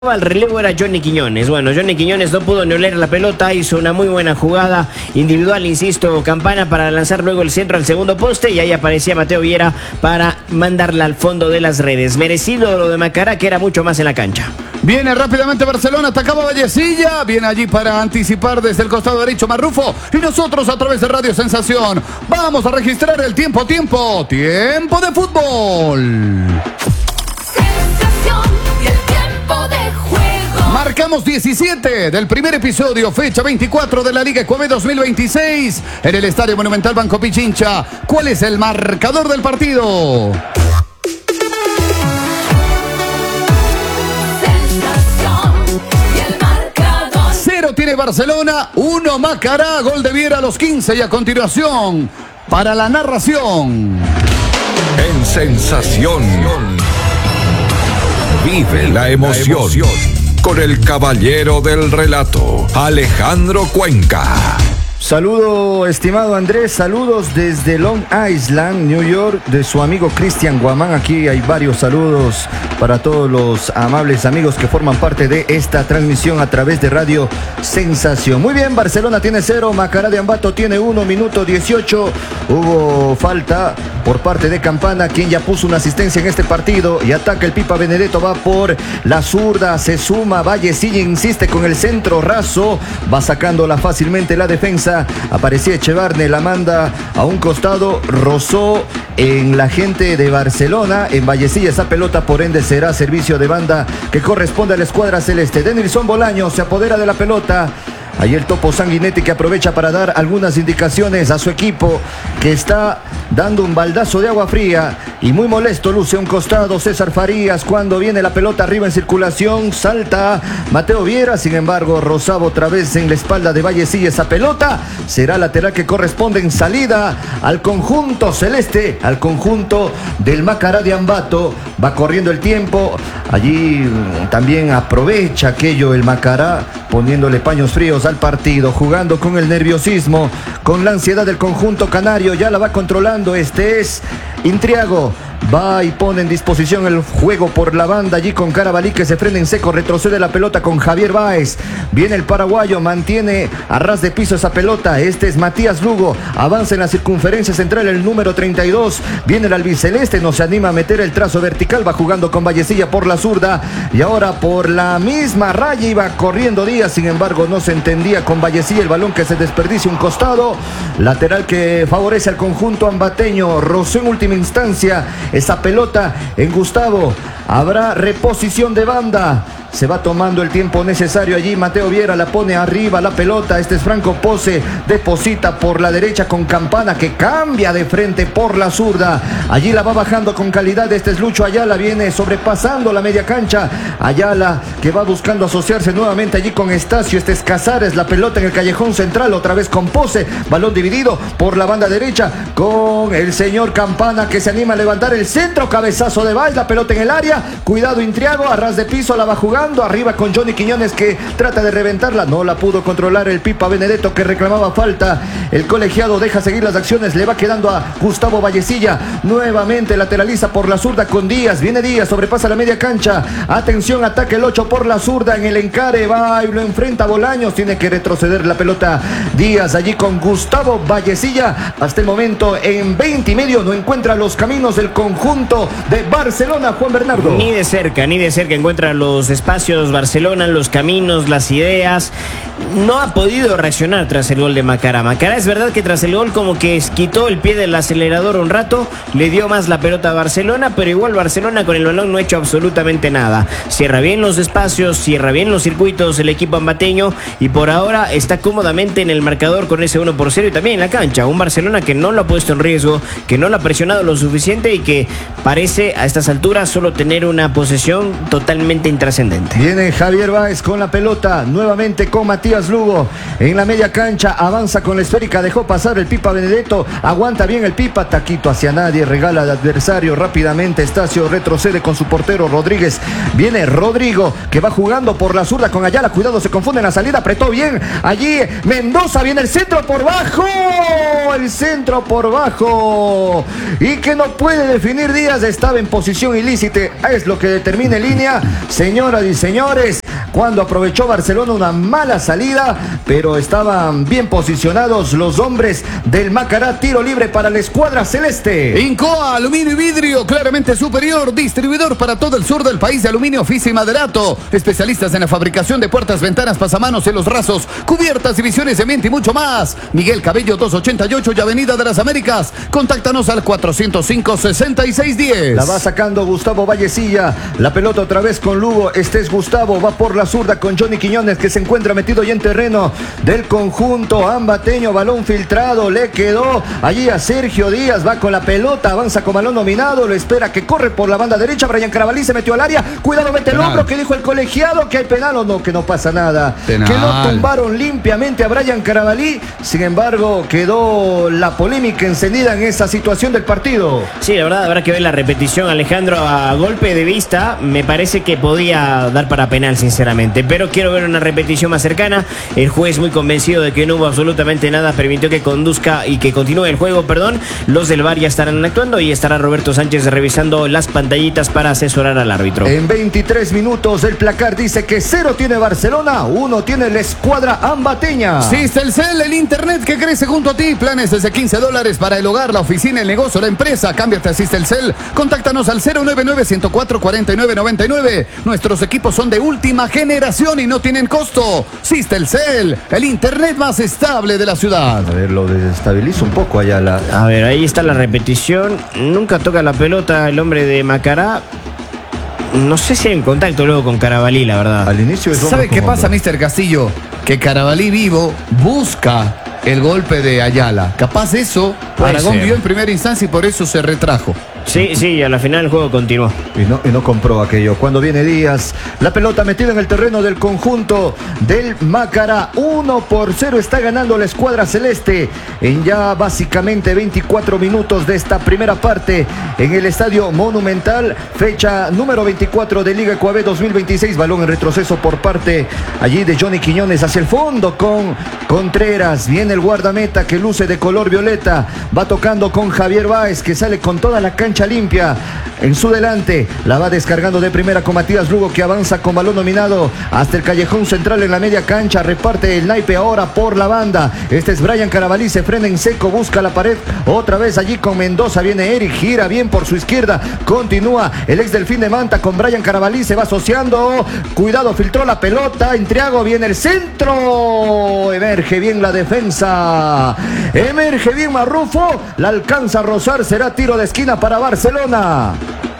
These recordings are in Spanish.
El relevo era Johnny Quiñones. Bueno, Johnny Quiñones no pudo ni oler la pelota, hizo una muy buena jugada individual, insisto, Campana, para lanzar luego el centro al segundo poste, y ahí aparecía Mateo Viera para mandarla al fondo de las redes. Merecido lo de Macará, que era mucho más en la cancha. Viene rápidamente Barcelona, atacaba Vallecilla, viene allí para anticipar desde el costado derecho Marrufo, y nosotros a través de Radio Sensación vamos a registrar el tiempo de fútbol. Marcamos 17 del primer episodio, fecha 24 de la Liga Ecuador 2026 en el Estadio Monumental Banco Pichincha. ¿Cuál es el marcador del partido? Cero tiene Barcelona, 1 Macará, gol de Viera a los 15, y a continuación, para la narración. En Sensación, vive la emoción. Con el caballero del relato, Alejandro Cuenca. Saludo, estimado Andrés, saludos desde Long Island, New York, de su amigo Cristian Guamán. Aquí hay varios saludos para todos los amables amigos que forman parte de esta transmisión a través de Radio Sensación. Muy bien, Barcelona tiene 0, Macará de Ambato tiene 1, minuto 18. Hubo falta por parte de Campana, quien ya puso una asistencia en este partido, y ataca el Pipa Benedetto, va por la zurda, se suma Vallecilla, insiste con el centro raso, va sacándola fácilmente la defensa. Aparecía Echevarne, la manda a un costado, rozó en la gente de Barcelona, en Vallecilla esa pelota, por ende será servicio de banda que corresponde a la escuadra celeste. Denilson Bolaño se apodera de la pelota. Ahí el Topo Sanguinetti, que aprovecha para dar algunas indicaciones a su equipo, que está dando un baldazo de agua fría, y muy molesto luce un costado César Farías cuando viene la pelota arriba en circulación. Salta Mateo Viera, sin embargo rozaba otra vez en la espalda de Vallecilla esa pelota. Será lateral que corresponde en salida al conjunto celeste, al conjunto del Macará de Ambato. Va corriendo el tiempo, allí también aprovecha aquello el Macará, poniéndole paños fríos al partido, jugando con el nerviosismo, con la ansiedad del conjunto canario. Ya la va controlando, este es Intriago, va y pone en disposición el juego por la banda, allí con Carabalí, que se frena en seco, retrocede la pelota con Javier Báez. Viene el paraguayo, mantiene a ras de piso esa pelota, este es Matías Lugo, avanza en la circunferencia central el número 32, viene el albiceleste, no se anima a meter el trazo vertical, va jugando con Vallecilla por la zurda, y ahora por la misma raya iba corriendo Díaz, sin embargo no se entendía con Vallecilla, el balón que se desperdicia un costado, lateral que favorece al conjunto ambateño, rozó en última instancia esa pelota en Gustavo. Habrá reposición de banda. Se va tomando el tiempo necesario allí. Mateo Viera la pone arriba la pelota. Este es Franco Pose. Deposita por la derecha con Campana, que cambia de frente por la zurda. Allí la va bajando con calidad. Este es Lucho Ayala. Viene sobrepasando la media cancha. Ayala, que va buscando asociarse nuevamente allí con Estacio. Este es Casares. La pelota en el callejón central. Otra vez con Pose. Balón dividido por la banda derecha con el señor Campana, que se anima a levantar el centro. Cabezazo de Valls. La pelota en el área. Cuidado Intriago. A ras de piso la va jugando. Arriba con Johnny Quiñones, que trata de reventarla, no la pudo controlar el Pipa Benedetto, que reclamaba falta. El colegiado deja seguir las acciones, le va quedando a Gustavo Vallecilla, nuevamente lateraliza por la zurda con Díaz, viene Díaz, sobrepasa la media cancha, atención, ataque el 8 por la zurda, en el encare va y lo enfrenta Bolaños, tiene que retroceder la pelota Díaz allí con Gustavo Vallecilla. Hasta el momento en 20 y medio no encuentra los caminos del conjunto de Barcelona, Juan Bernardo. Ni de cerca encuentra los espacios Barcelona, los caminos, las ideas. No ha podido reaccionar tras el gol de Macará. Macará, es verdad que tras el gol como que quitó el pie del acelerador un rato, le dio más la pelota a Barcelona, pero igual Barcelona con el balón no ha hecho absolutamente nada. Cierra bien los espacios, cierra bien los circuitos el equipo ambateño, y por ahora está cómodamente en el marcador con ese 1-0, y también en la cancha. Un Barcelona que no lo ha puesto en riesgo, que no lo ha presionado lo suficiente, y que parece a estas alturas solo tener una posesión totalmente intrascendente. Viene Javier Báez con la pelota, nuevamente con Matías Lugo en la media cancha, avanza con la esférica, dejó pasar el Pipa Benedetto, aguanta bien el Pipa, taquito hacia nadie, regala al adversario rápidamente. Estacio retrocede con su portero Rodríguez, viene Rodrigo, que va jugando por la zurda con Ayala, cuidado, se confunde en la salida, apretó bien allí Mendoza, viene el centro por bajo, y que no puede definir Díaz, estaba en posición ilícita, es lo que determina en línea. Señora y señores, cuando aprovechó Barcelona una mala salida, pero estaban bien posicionados los hombres del Macará. Tiro libre para la escuadra celeste. Incoa, aluminio y vidrio, claramente superior, distribuidor para todo el sur del país de aluminio, fisa y maderato, especialistas en la fabricación de puertas, ventanas, pasamanos, cielos rasos, cubiertas, divisiones, cemento y mucho más. Miguel Cabello 288 y Avenida de las Américas. Contáctanos al 405-6610. La va sacando Gustavo Vallecilla, la pelota otra vez con Lugo. Este es Gustavo, va por la zurda con Johnny Quiñones, que se encuentra metido ya en terreno del conjunto ambateño. Balón filtrado, le quedó allí a Sergio Díaz, va con la pelota, avanza con balón dominado, lo espera que corre por la banda derecha. Brian Carabalí se metió al área, cuidado, mete el hombro, que dijo el colegiado, que hay penal o no, que no pasa nada. Penal. Que lo tumbaron limpiamente a Brian Carabalí. Sin embargo, quedó la polémica encendida en esa situación del partido. Sí, la verdad, habrá que ver la repetición, Alejandro. A golpe de vista, me parece que podía dar para penal, sinceramente. Pero quiero ver una repetición más cercana. El juez, muy convencido de que no hubo absolutamente nada, permitió que conduzca y que continúe el juego, perdón. Los del VAR ya estarán actuando y estará Roberto Sánchez revisando las pantallitas para asesorar al árbitro. En 23 minutos el placar dice que 0 tiene Barcelona, 1 tiene la escuadra ambateña. Sistelcel, el internet que crece junto a ti. Planes desde $15 para el hogar, la oficina, el negocio, la empresa. Cámbiate a Sistelcel. Contáctanos al 099-104-4999. Nuestros equipos son de última generación y no tienen costo. Sistelcel, el internet más estable de la ciudad. A ver, lo desestabiliza un poco allá la... A ver, ahí está la repetición. Nunca toca la pelota el hombre de Macará. No sé si hay un contacto luego con Carabalí, la verdad. Al inicio es ¿Sabe qué pasa, Mr. Castillo? Que Carabalí vivo busca el golpe de Ayala. Capaz eso, Puede Aragón ser. vio en primera instancia y por eso se retrajo. Sí, a la final el juego continuó. Y no compró aquello. Cuando viene Díaz, la pelota metida en el terreno del conjunto del Macará. 1-0 está ganando la escuadra celeste en ya básicamente 24 minutos de esta primera parte en el Estadio Monumental. Fecha número 24 de Liga Ecuador 2026. Balón en retroceso por parte allí de Johnny Quiñones hacia el fondo con Contreras. Viene el guardameta que luce de color violeta. Va tocando con Javier Báez, que sale con toda la cancha limpia en su delante. La va descargando de primera con Matías Lugo, que avanza con balón dominado hasta el callejón central en la media cancha. Reparte el naipe ahora por la banda. Este es Brian Carabalí, se frena en seco, busca la pared otra vez allí con Mendoza. Viene Eric, gira bien por su izquierda, continúa el ex Delfín de Manta con Brian Carabalí, se va asociando, cuidado, filtró la pelota, Intriago, viene el centro, emerge bien la defensa, emerge bien Marrufo, la alcanza a rozar, será tiro de esquina para Barcelona.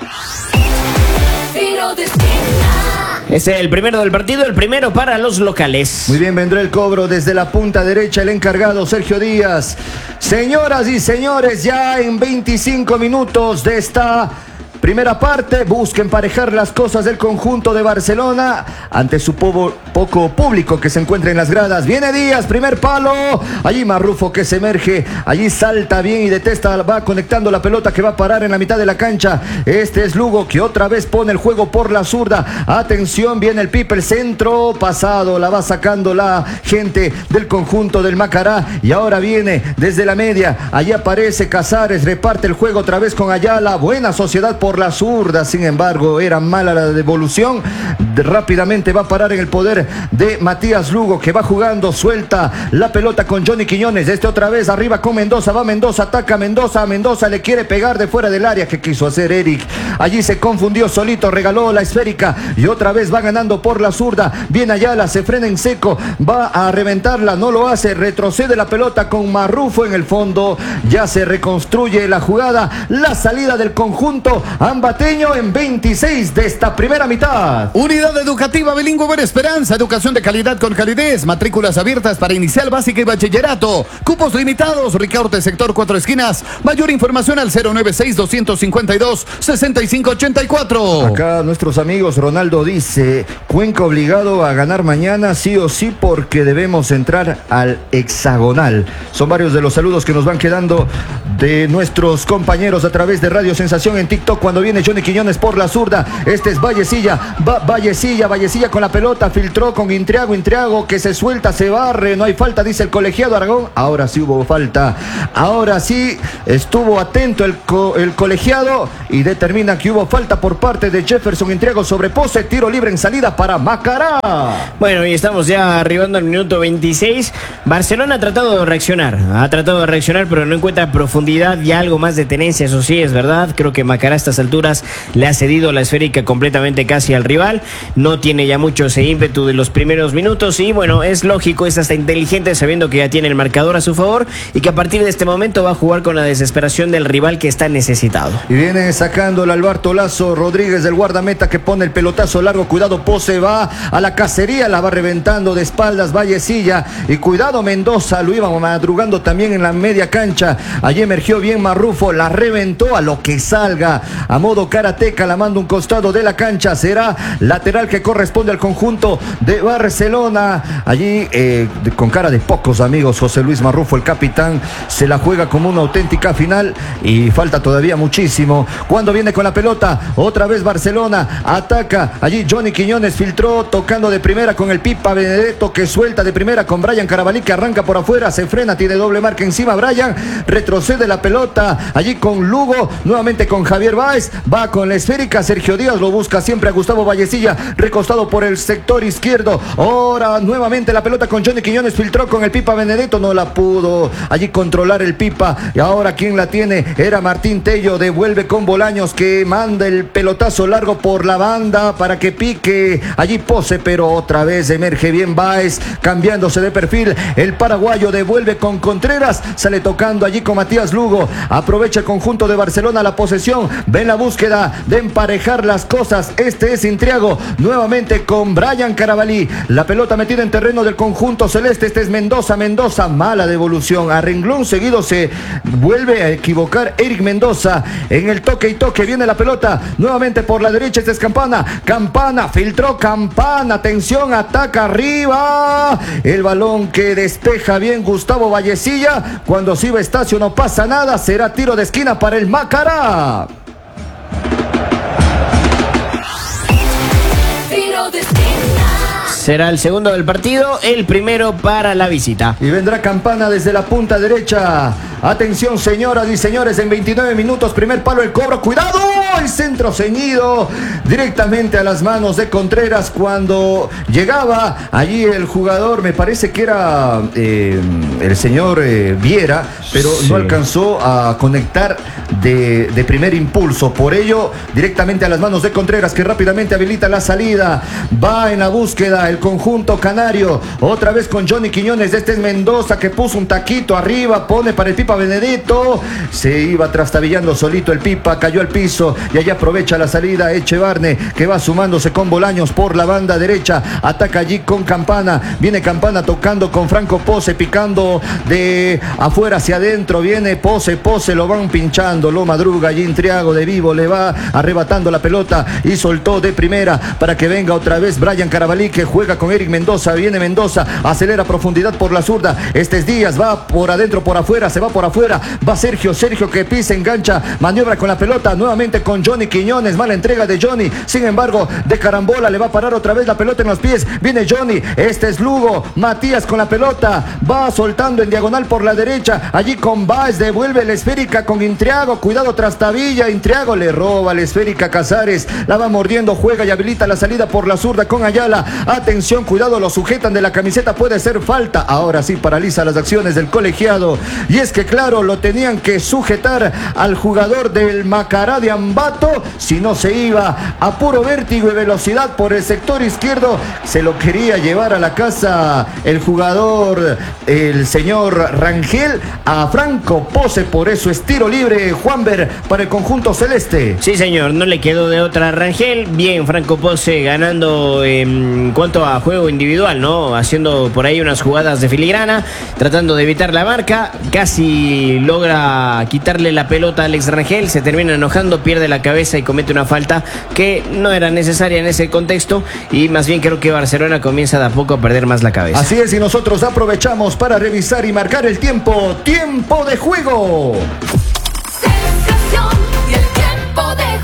Tiro de esquina. Es el primero del partido, el primero para los locales. Muy bien, vendrá el cobro desde la punta derecha, el encargado Sergio Díaz. Señoras y señores, ya en 25 minutos de esta primera parte, busca emparejar las cosas del conjunto de Barcelona ante su poco público que se encuentra en las gradas. Viene Díaz, primer palo, allí Marrufo que se emerge, allí salta bien y detesta, va conectando la pelota que va a parar en la mitad de la cancha. Este es Lugo, que otra vez pone el juego por la zurda. Atención, viene el Pipe, el centro pasado, la va sacando la gente del conjunto del Macará y ahora viene desde la media, allí aparece Casares, reparte el juego otra vez con Ayala, buena sociedad por la zurda, sin embargo era mala la devolución. Rápidamente va a parar en el poder de Matías Lugo, que va jugando, suelta la pelota con Johnny Quiñones, otra vez arriba con Mendoza, va Mendoza, ataca a Mendoza le quiere pegar de fuera del área. ¿Qué quiso hacer Eric? Allí se confundió solito, regaló la esférica y otra vez va ganando por la zurda. Viene Ayala, se frena en seco, va a reventarla, no lo hace, retrocede la pelota con Marrufo en el fondo, ya se reconstruye la jugada, la salida del conjunto ambateño en 26 de esta primera mitad. Unidad Educativa Bilingüe Buena Esperanza, educación de calidad con calidez, matrículas abiertas para inicial, básica y bachillerato, cupos limitados, Ricaurte, sector 4 esquinas. Mayor información al 096-252-6584. Acá nuestros amigos, Ronaldo dice: Cuenca obligado a ganar mañana sí o sí porque debemos entrar al hexagonal. Son varios de los saludos que nos van quedando de nuestros compañeros a través de Radio Sensación en TikTok. cuando viene Johnny Quiñones por la zurda. Este es Vallecilla. Vallecilla con la pelota. Filtró con Intriago que se suelta, se barre. No hay falta, dice el colegiado Aragón. Ahora sí hubo falta. Ahora sí estuvo atento el colegiado y determina que hubo falta por parte de Jefferson Intriago sobre Pose. Tiro libre en salida para Macará. Bueno, y estamos ya arribando al minuto 26. Barcelona ha tratado de reaccionar, pero no encuentra profundidad y algo más de tenencia, eso sí, es verdad. Creo que Macará a estas alturas le ha cedido la esférica completamente casi al rival. No tiene ya mucho ese ímpetu de los primeros minutos y bueno, es lógico, es hasta inteligente sabiendo que ya tiene el marcador a su favor y que a partir de este momento va a jugar con la desesperación del rival que está necesitado. Y viene sacando el Alberto Lazo Rodríguez del guardameta que pone el pelotazo largo. Cuidado, Pose va a la cacería, la va reventando de espaldas Vallecilla. Y cuidado, Mendoza, lo iba madrugando también en la media cancha. Allí emergió bien Marrufo, la reventó a lo que salga. A modo karateca la manda un costado de la cancha. Será lateral que corresponde al conjunto de Barcelona. Allí con cara de pocos amigos, José Luis Marrufo, el capitán, se la juega como una auténtica final y falta todavía muchísimo. Cuando viene con la pelota, otra vez Barcelona ataca. Allí Johnny Quiñones filtró tocando de primera con el Pipa Benedetto que suelta de primera con Brian Carabalí que arranca por afuera, se frena, tiene doble marca encima. Brian retrocede la pelota allí con Lugo, nuevamente con Javier Báez, va con la esférica. Sergio Díaz lo busca siempre a Gustavo Vallecilla, recostado por el sector izquierdo. Ahora nuevamente la pelota con Johnny Quiñones, filtró con el Pipa Benedetto, no la pudo allí controlar el Pipa. Y ahora quien la tiene era Martín Tello, devuelve con Bolaños que manda el pelotazo largo por la banda para que pique allí Pose, pero otra vez emerge bien Báez, cambiándose de perfil. El paraguayo devuelve con Contreras, sale tocando allí con Matías Lugo. Aprovecha el conjunto de Barcelona la posesión, ven la búsqueda de emparejar las cosas. Este es Intriago, nuevamente con Brian Carabalí. La pelota metida en terreno del conjunto celeste. Este es Mendoza, mala devolución. A renglón seguido se vuelve a equivocar Eric Mendoza. En el toque y toque viene la pelota nuevamente por la derecha. Este es Campana, filtró Campana, atención, ataca arriba. El balón que despeja bien Gustavo Vallecilla. Cuando Silva Estacio no pasa nada, será tiro de esquina para el Macará. Será el segundo del partido, el primero para la visita. Y vendrá Campana desde la punta derecha. Atención, señoras y señores, en 29 minutos, primer palo, el cobro. ¡Cuidado! El centro ceñido directamente a las manos de Contreras. Cuando llegaba allí el jugador, me parece que era el señor Viera, pero sí, no alcanzó a conectar de primer impulso. Por ello, directamente a las manos de Contreras, que rápidamente habilita la salida. Va en la búsqueda el conjunto canario. Otra vez con Johnny Quiñones. Este es Mendoza que puso un taquito arriba, pone para el Pipa Benedetto. Se iba trastabillando solito el Pipa, cayó al piso y allí aprovecha la salida Echevarne, que va sumándose con Bolaños por la banda derecha. Ataca allí con Campana. Viene Campana tocando con Franco Pose, picando de afuera hacia adentro. Viene Pose, lo van pinchando, lo madruga allí Intriago de vivo, le va arrebatando la pelota y soltó de primera para que venga otra vez Brian Carabalí, que juega con Eric Mendoza. Viene Mendoza, acelera profundidad por la zurda. Este es Díaz, va por adentro, por afuera, se va por afuera. Va Sergio que pisa, engancha, maniobra con la pelota, nuevamente con Johnny Quiñones. Mala entrega de Johnny, sin embargo, de carambola le va a parar otra vez la pelota en los pies. Viene Johnny, este es Lugo. Matías con la pelota, va soltando en diagonal por la derecha. Allí con Báez, devuelve la esférica con Intriago. Cuidado, trastabilla. Intriago le roba la esférica a Casares, la va mordiendo, juega y habilita la salida por la zurda con Ayala. Atención, cuidado, lo sujetan de la camiseta, puede ser falta. Ahora sí paraliza las acciones del colegiado. Y es que claro, lo tenían que sujetar al jugador del Macará de Ambato, si no se iba a puro vértigo y velocidad por el sector izquierdo. Se lo quería llevar a la casa el jugador, el señor Rangel, a Franco Pose. Por eso es tiro libre, Juanber, para el conjunto celeste. Sí, señor, no le quedó de otra a Rangel. Bien, Franco Pose ganando en cuanto a juego individual, ¿no? Haciendo por ahí unas jugadas de filigrana, tratando de evitar la marca. Casi logra quitarle la pelota a Alex Rangel, se termina enojando, pierde la cabeza y comete una falta que no era necesaria en ese contexto, y más bien creo que Barcelona comienza de a poco a perder más la cabeza. Así es, y nosotros aprovechamos para revisar y marcar el tiempo. ¡Tiempo de juego! Sensación y el tiempo de juego.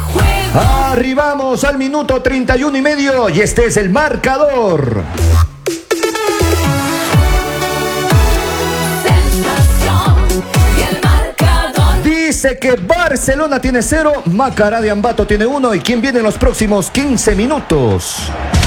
Arribamos al minuto 31 y medio y este es el marcador. Dice que Barcelona tiene 0, Macará de Ambato tiene 1. ¿Y quién viene en los próximos 15 minutos?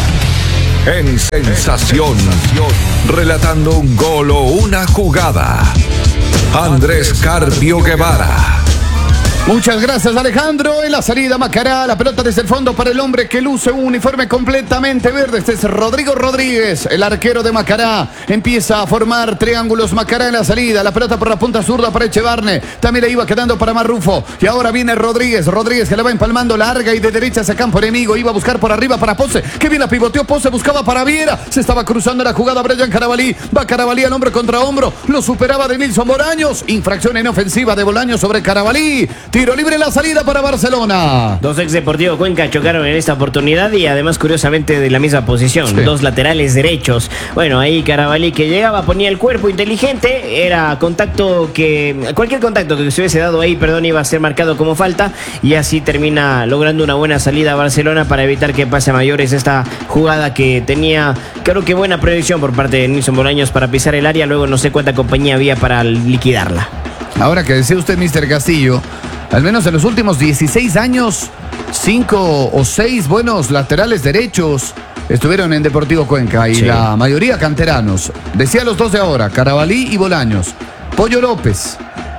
En Sensación, relatando un gol o una jugada, Andrés Carpio Guevara. Muchas gracias, Alejandro. En la salida, Macará, la pelota desde el fondo para el hombre que luce un uniforme completamente verde. Este es Rodrigo Rodríguez, el arquero de Macará. Empieza a formar triángulos Macará en la salida. La pelota por la punta zurda para Echevarne. También le iba quedando para Marrufo. Y ahora viene Rodríguez. Rodríguez que la va empalmando larga y de derecha hacia campo enemigo. Iba a buscar por arriba para Pose. Que bien la pivoteó Pose, buscaba para Viera. Se estaba cruzando la jugada Brian Carabalí. Va Carabalí al hombro contra hombro. Lo superaba de Nilson Bolaños. Infracción en ofensiva de Bolaños sobre Carabalí. Tiro libre en la salida para Barcelona. Dos ex Deportivo Cuenca chocaron en esta oportunidad y además curiosamente de la misma posición. Sí. Dos laterales derechos. Bueno, ahí Carabalí que llegaba, ponía el cuerpo inteligente. Era contacto que... Cualquier contacto que se hubiese dado ahí, perdón, iba a ser marcado como falta. Y así termina logrando una buena salida a Barcelona para evitar que pase a mayores esta jugada que tenía, creo que buena predicción por parte de Nilson Bolaños para pisar el área. Luego no sé cuánta compañía había para liquidarla. Ahora que decía usted, Mr. Castillo, al menos en los últimos 16 años, 5 o 6 buenos laterales derechos estuvieron en Deportivo Cuenca y sí, la mayoría canteranos. Decía los dos de ahora, Carabalí y Bolaños. Pollo López,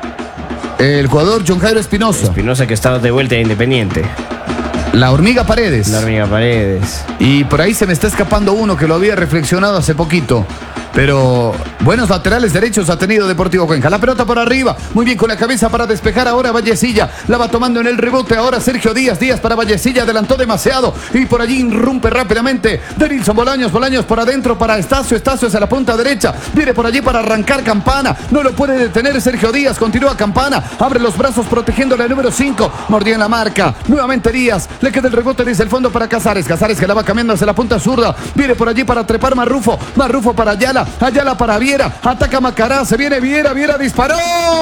el jugador John Jairo Espinosa. Espinosa que estaba de vuelta en Independiente. La Hormiga Paredes. La Hormiga Paredes. Y por ahí se me está escapando uno que lo había reflexionado hace poquito. Pero buenos laterales derechos ha tenido Deportivo Cuenca. La pelota por arriba, muy bien con la cabeza para despejar ahora Vallecilla. La va tomando en el rebote ahora Sergio Díaz. Díaz para Vallecilla, adelantó demasiado. Y por allí irrumpe rápidamente Denilson Bolaños. Bolaños por adentro para Estacio. Estacio hacia la punta derecha. Viene por allí para arrancar Campana. No lo puede detener Sergio Díaz. Continúa Campana. Abre los brazos protegiendo la número 5. Mordía en la marca. Nuevamente Díaz. Le queda el rebote desde el fondo para Casares. Casares que la va cambiando hacia la punta zurda. Viene por allí para trepar Marrufo. Marrufo para Ayala. Ayala para Viera, ataca Macará, se viene Viera, Viera disparó.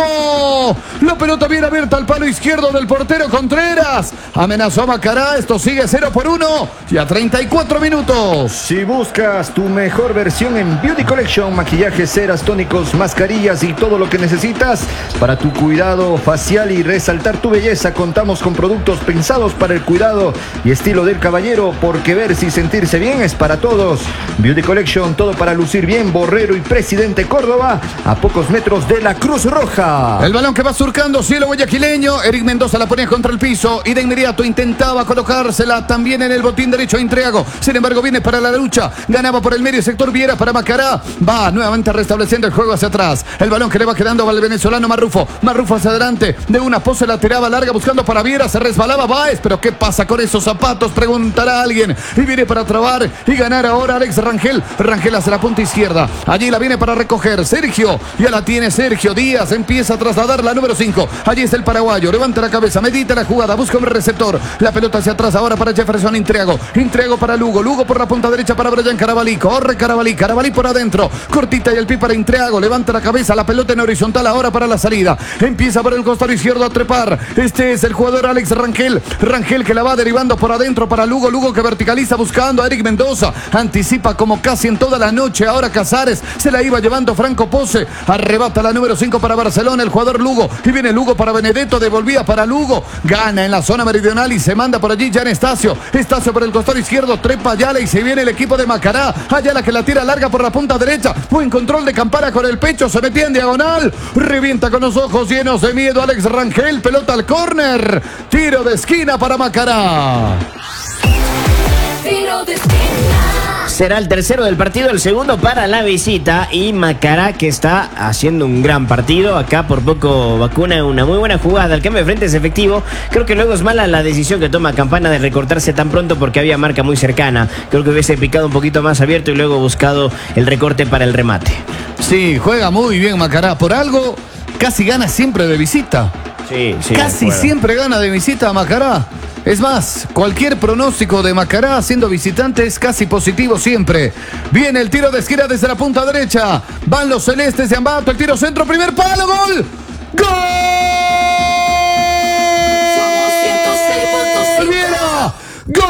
La pelota viene abierta al palo izquierdo del portero Contreras. Amenazó a Macará, esto sigue 0-1 y a 34 minutos. Si buscas tu mejor versión en Beauty Collection, maquillajes, ceras, tónicos, mascarillas y todo lo que necesitas para tu cuidado facial y resaltar tu belleza, contamos con productos pensados para el cuidado y estilo del caballero, porque verse y sentirse bien es para todos. Beauty Collection, todo para lucir bien. Borrero y Presidente Córdoba, a pocos metros de la Cruz Roja. El balón que va surcando cielo guayaquileño. Eric Mendoza la ponía contra el piso y de inmediato intentaba colocársela también en el botín derecho a Intriago. Sin embargo, viene para la lucha. Ganaba por el medio sector Viera para Macará. Va nuevamente restableciendo el juego hacia atrás. El balón que le va quedando al venezolano Marrufo. Marrufo hacia adelante. De una pose la tiraba larga buscando para Viera. Se resbalaba Báez. Pero ¿qué pasa con esos zapatos? Preguntará alguien. Y viene para trabar y ganar ahora Alex Rangel. Rangel hacia la punta izquierda. Allí la viene para recoger Sergio. Ya la tiene Sergio Díaz. Empieza a trasladar la número 5. Allí está el paraguayo. Levanta la cabeza. Medita la jugada. Busca un receptor. La pelota hacia atrás ahora para Jefferson Intriago. Intriago para Lugo. Lugo por la punta derecha para Brian Carabalí. Corre Carabalí. Carabalí por adentro. Cortita y el pie para Intriago. Levanta la cabeza. La pelota en horizontal ahora para la salida. Empieza por el costado izquierdo a trepar. Este es el jugador Alex Rangel. Rangel que la va derivando por adentro para Lugo. Lugo que verticaliza buscando a Eric Mendoza. Anticipa como casi en toda la noche. Ahora Casares. Se la iba llevando Franco Pose. Arrebata la número 5 para Barcelona. El jugador Lugo. Y viene Lugo para Benedetto. Devolvía para Lugo. Gana en la zona meridional y se manda por allí ya en Estacio. Estacio por el costado izquierdo. Trepa Ayala y se viene el equipo de Macará. Ayala que la tira larga por la punta derecha. Buen control de Campana con el pecho. Se metía en diagonal. Revienta con los ojos llenos de miedo Alex Rangel. Pelota al córner. Tiro de esquina para Macará. Tiro de esquina. Será el tercero del partido, el segundo para la visita. Y Macará que está haciendo un gran partido. Acá por poco vacuna una muy buena jugada. El cambio de frente es efectivo. Creo que luego es mala la decisión que toma Campana de recortarse tan pronto porque había marca muy cercana. Creo que hubiese picado un poquito más abierto y luego buscado el recorte para el remate. Sí, juega muy bien Macará. Por algo casi gana siempre de visita. Sí, casi siempre gana de visita a Macará. Es más, cualquier pronóstico de Macará siendo visitante es casi positivo siempre. Viene el tiro de esquina desde la punta derecha. Van los celestes de Ambato. El tiro centro, primer palo, gol. ¡Gol! Somos 106.5. ¡Viene! ¡Gol!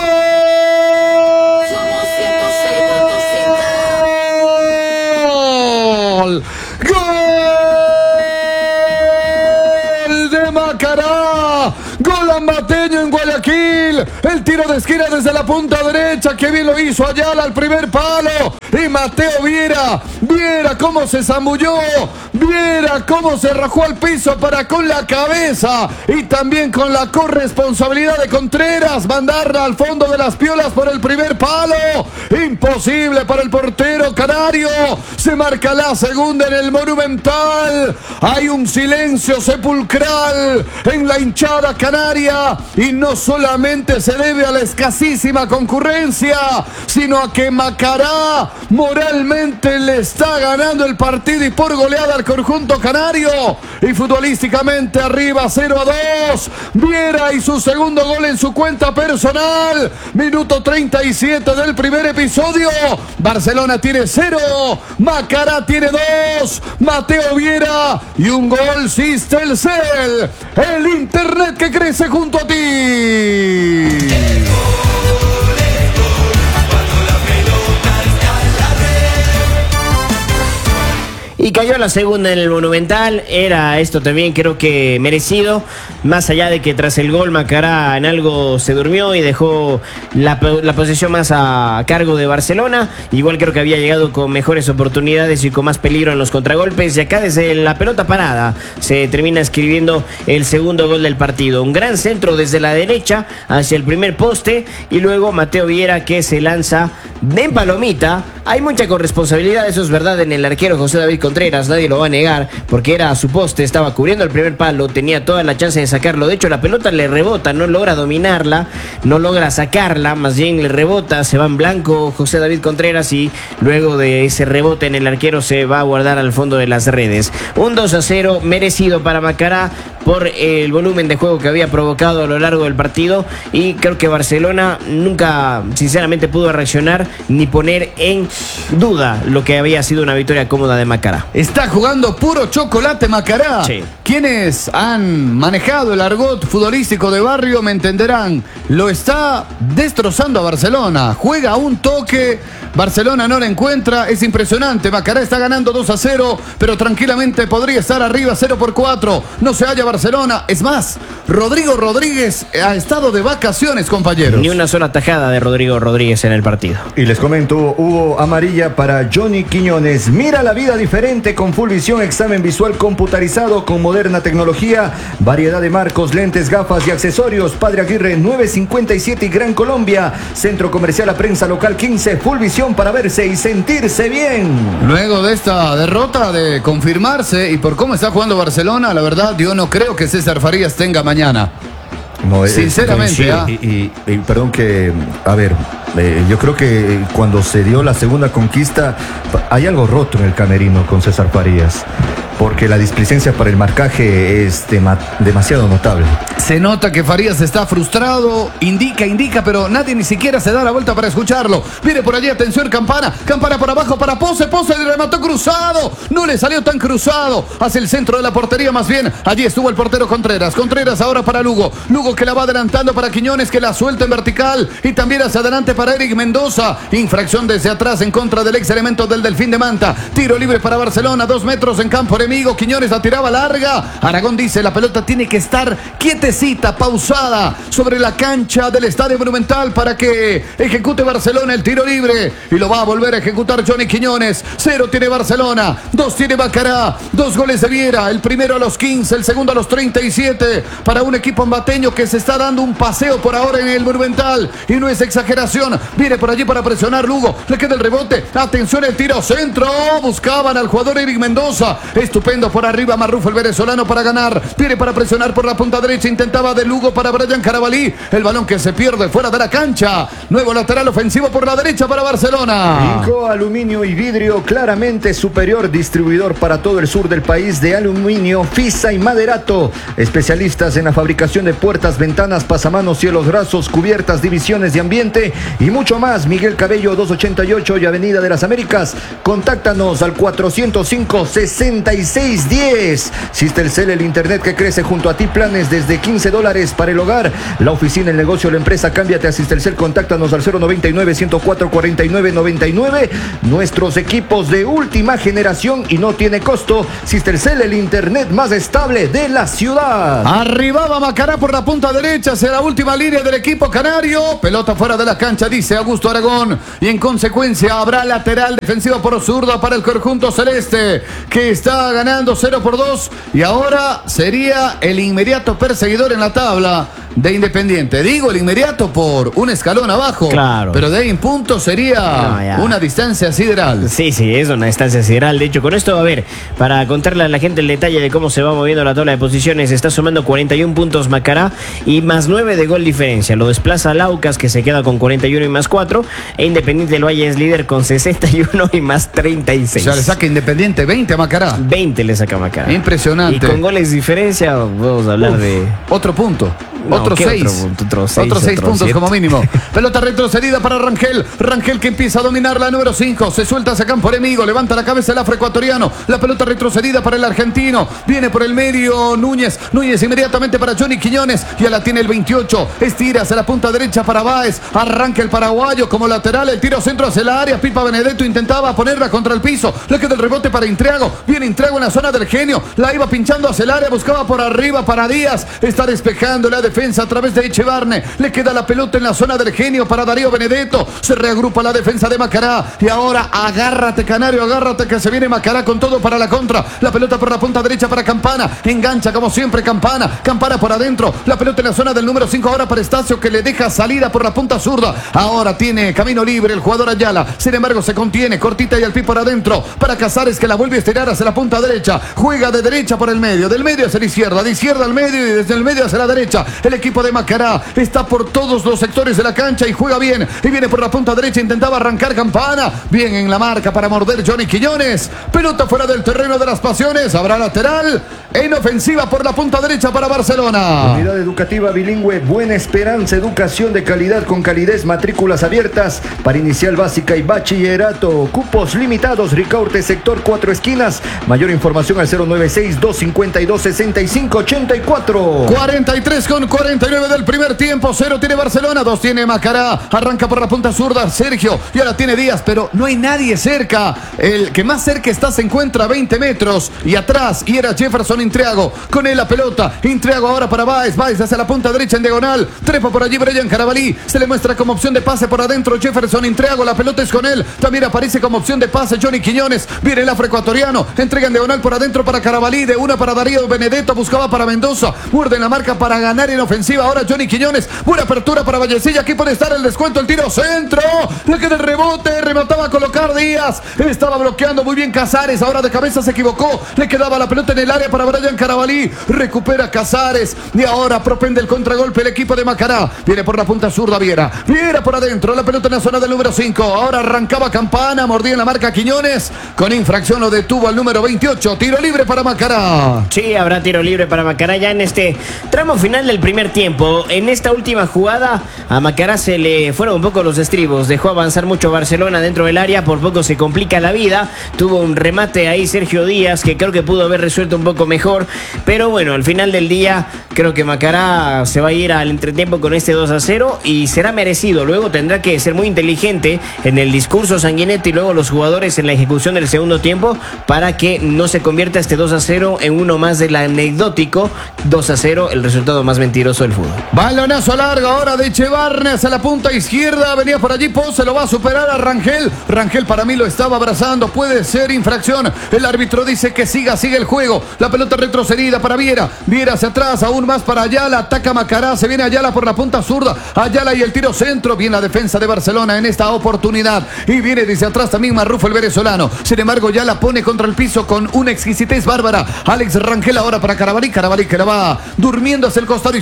¡Gol de Macará! ¡Gol ambateño en Guayaquil! El tiro de esquina desde la punta derecha, que bien lo hizo Ayala al primer palo. Y Mateo Viera cómo se zambulló, viera cómo se rajó al piso para con la cabeza y también con la corresponsabilidad de Contreras mandarla al fondo de las piolas por el primer palo. Imposible para el portero canario. Se marca la segunda en el Monumental. Hay un silencio sepulcral en la hinchada canaria y no solamente se debe a la escasísima concurrencia, sino a que Macará moralmente le está ganando el partido y por goleada al conjunto canario, y futbolísticamente arriba 0-2. Viera y su segundo gol en su cuenta personal. Minuto 37 del primer episodio. Barcelona tiene 0, Macará tiene 2, Mateo Viera y un gol Sistelcel, el internet que crece junto a ti. Y cayó la segunda en el Monumental. Era esto también creo que merecido. Más allá de que tras el gol Macará en algo se durmió y dejó la posesión más a cargo de Barcelona. Igual creo que había llegado con mejores oportunidades y con más peligro en los contragolpes. Y acá desde la pelota parada se termina escribiendo el segundo gol del partido. Un gran centro desde la derecha hacia el primer poste. Y luego Mateo Viera que se lanza en palomita. Hay mucha corresponsabilidad, eso es verdad, en el arquero José David Contreras, nadie lo va a negar, porque era a su poste, estaba cubriendo el primer palo, tenía toda la chance de sacarlo. De hecho, la pelota le rebota, no logra dominarla, no logra sacarla, más bien le rebota, se va en blanco José David Contreras y luego de ese rebote en el arquero se va a guardar al fondo de las redes. Un 2-0 merecido para Macará por el volumen de juego que había provocado a lo largo del partido, y creo que Barcelona nunca sinceramente pudo reaccionar ni poner en duda lo que había sido una victoria cómoda de Macará. Está jugando puro chocolate Macará. Sí. Quienes han manejado el argot futbolístico de barrio me entenderán. Lo está destrozando a Barcelona. Juega un toque, Barcelona no la encuentra. Es impresionante. Macará está ganando 2-0, pero tranquilamente podría estar arriba 0-4. No se halla Barcelona. Es más, Rodrigo Rodríguez ha estado de vacaciones, compañeros. Ni una sola tajada de Rodrigo Rodríguez en el partido. Y les comento, hubo amarilla para Johnny Quiñones. Mira la vida diferente con Full Visión, examen visual computarizado con moderna tecnología, variedad de marcos, lentes, gafas y accesorios. Padre Aguirre 957 y Gran Colombia. Centro Comercial A Prensa Local 15. Full Visión para verse y sentirse bien. Luego de esta derrota, de confirmarse y por cómo está jugando Barcelona, la verdad yo no creo que César Farías tenga mañana. No, sinceramente, perdón que, a ver, yo creo que cuando se dio la segunda conquista hay algo roto en el camerino con César Farías, porque la displicencia para el marcaje es demasiado notable. Se nota que Farías está frustrado, indica, pero nadie ni siquiera se da la vuelta para escucharlo. Viene por allí, atención, Campana por abajo para Pose, le remató cruzado, no le salió tan cruzado, hacia el centro de la portería más bien, allí estuvo el portero Contreras ahora para Lugo que la va adelantando para Quiñones, que la suelta en vertical, y también hacia adelante para Eric Mendoza, infracción desde atrás en contra del ex elemento del Delfín de Manta, tiro libre para Barcelona, 2 metros en campo enemigo, Quiñones la tiraba larga, Aragón dice la pelota tiene que estar quietecita, pausada sobre la cancha del Estadio Monumental para que ejecute Barcelona el tiro libre, y lo va a volver a ejecutar Johnny Quiñones. 0 tiene Barcelona, 2 tiene Macará, 2 goles de Viera, el primero a los 15, el segundo a los 37, para un equipo ambateño que se está dando un paseo por ahora en el Monumental, y no es exageración. Viene por allí para presionar Lugo, le queda el rebote, atención el tiro centro, buscaban al jugador Eric Mendoza, estupendo por arriba Marrufo el venezolano para ganar, viene para presionar por la punta derecha, intentaba de Lugo para Brian Carabalí, el balón que se pierde fuera de la cancha, nuevo lateral ofensivo por la derecha para Barcelona. Inco Aluminio y Vidrio, claramente superior, distribuidor para todo el sur del país de aluminio, Fisa y Maderato, especialistas en la fabricación de puertas, ventanas, pasamanos, cielos rasos, cubiertas, divisiones de ambiente y mucho más. Miguel Cabello 288 y Avenida de las Américas. Contáctanos al 405-66 09610. Sistelcel, el internet que crece junto a ti, planes desde $15 para el hogar, la oficina, el negocio, la empresa. Cámbiate a Sistelcel, contáctanos al 099-104-4999. Nuestros equipos de última generación y no tiene costo. Sistelcel, el internet más estable de la ciudad. Arribaba Macará por la punta derecha, hacia la última línea del equipo canario. Pelota fuera de la cancha, dice Augusto Aragón. Y en consecuencia habrá lateral defensiva por zurda para el conjunto celeste, que está ganando 0-2. Y ahora sería el inmediato perseguidor en la tabla de Independiente. Digo el inmediato por un escalón abajo. Claro. Pero de ahí en punto sería una distancia sideral. Sí, es una distancia sideral. De hecho, con esto, a ver, para contarle a la gente el detalle de cómo se va moviendo la tabla de posiciones, está sumando 41 puntos Macará y más 9 de gol diferencia. Lo desplaza Laucas, que se queda con 41 y más 4. E Independiente del Valle es líder con 61 y más 36. O sea, le saca Independiente 20 a Macará. 20 le saca Macará. Impresionante. Y con goles diferencia, vamos a hablar de... Otro punto. No, Otros 6. Otros 6 puntos 7. como mínimo. Pelota retrocedida para Rangel. Rangel que empieza a dominar la número 5. Se suelta hacia campo enemigo. Levanta la cabeza el afroecuatoriano. La pelota retrocedida para el argentino. Viene por el medio Núñez. Núñez inmediatamente para Johnny Quiñones. Ya la tiene el 28. Estira hacia la punta derecha para Báez. Arranca el paraguayo como lateral. El tiro centro hacia el área. Pipa Benedetto intentaba ponerla contra el piso. Le queda el rebote para Intriago. Viene Intriago en la zona del Genio. La iba pinchando hacia el área. Buscaba por arriba para Díaz. Está despejando la defensa a través de Echevarne. Le queda la pelota en la zona del Genio para Darío Benedetto. Se reagrupa la defensa de Macará. Y ahora agárrate, Canario, agárrate, que se viene Macará con todo para la contra. La pelota por la punta derecha para Campana. Engancha como siempre Campana. Campana por adentro. La pelota en la zona del número 5 ahora para Estacio, que le deja salida por la punta zurda. Ahora tiene camino libre el jugador Ayala. Sin embargo se contiene. Cortita y al pie por adentro para Casares, que la vuelve a estirar hacia la punta derecha. Juega de derecha por el medio. Del medio hacia la izquierda. De izquierda al medio y desde el medio hacia la derecha. El equipo de Macará está por todos los sectores de la cancha y juega bien. Y viene por la punta derecha. Intentaba arrancar Campana. Bien en la marca para morder Johnny Quiñones. Pelota fuera del terreno de las pasiones. Habrá lateral en ofensiva por la punta derecha para Barcelona. Unidad educativa bilingüe Buena Esperanza. Educación de calidad con calidez. Matrículas abiertas para inicial básica y bachillerato. Cupos limitados. Ricaurte, sector 4 esquinas. Mayor información al 096-252-6584. 43:49 del primer tiempo. 0 tiene Barcelona, 2 tiene Macará. Arranca por la punta zurda Sergio. Y ahora tiene Díaz, pero no hay nadie cerca. El que más cerca está se encuentra a 20 metros. Y atrás, y era Jefferson Intriago. Con él la pelota. Intriago ahora para Báez. Báez hacia la punta derecha en diagonal. Trepa por allí Brian Carabalí. Se le muestra como opción de pase por adentro Jefferson Intriago. La pelota es con él. También aparece como opción de pase Johnny Quiñones. Viene el afroecuatoriano. Entrega en diagonal por adentro para Carabalí. De una para Darío Benedetto. Buscaba para Mendoza. Muerde en la marca para ganar en ofensiva. Ahora Johnny Quiñones. Buena apertura para Vallecilla. Aquí puede estar el descuento. El tiro centro. Le queda el rebote. Remataba a colocar Díaz. Estaba bloqueando muy bien Casares. Ahora de cabeza se equivocó. Le quedaba la pelota en el área para Brian Carabalí. Recupera Casares. Y ahora propende el contragolpe el equipo de Macará. Viene por la punta zurda Viera. Viera por adentro. La pelota en la zona del número 5. Ahora arrancaba Campana. Mordía en la marca Quiñones. Con infracción lo detuvo al número 28. Tiro libre para Macará. Sí, habrá tiro libre para Macará ya en este tramo final del primer tiempo. En esta última jugada a Macará se le fueron un poco los estribos. Dejó avanzar mucho Barcelona dentro del área. Por poco se complica la vida. Tuvo un remate ahí Sergio Díaz, que creo que pudo haber resuelto un poco mejor. Pero bueno, al final del día creo que Macará se va a ir al entretiempo con este 2-0 y será merecido. Luego tendrá que ser muy inteligente en el discurso Sanguinetti y luego los jugadores en la ejecución del segundo tiempo para que no se convierta este 2-0 en uno más del anecdótico 2-0, el resultado más mentiroso del fútbol. Balonazo largo ahora de Echevarne hacia la punta izquierda. Venía por allí Ponce, lo va a superar a Rangel. Rangel para mí lo estaba abrazando. Puede ser infracción. El árbitro dice que sigue el juego. La pelota retrocedida para Viera. Viera hacia atrás, aún más para Ayala. Ataca Macará. Se viene Ayala por la punta zurda. Ayala y el tiro centro. Bien la defensa de Barcelona en esta oportunidad. Y viene desde atrás también Marrufo, el venezolano. Sin embargo, ya la pone contra el piso con una exquisitez bárbara. Alex Rangel ahora para Carabalí. Carabalí que la va durmiendo hacia el costado izquierdo.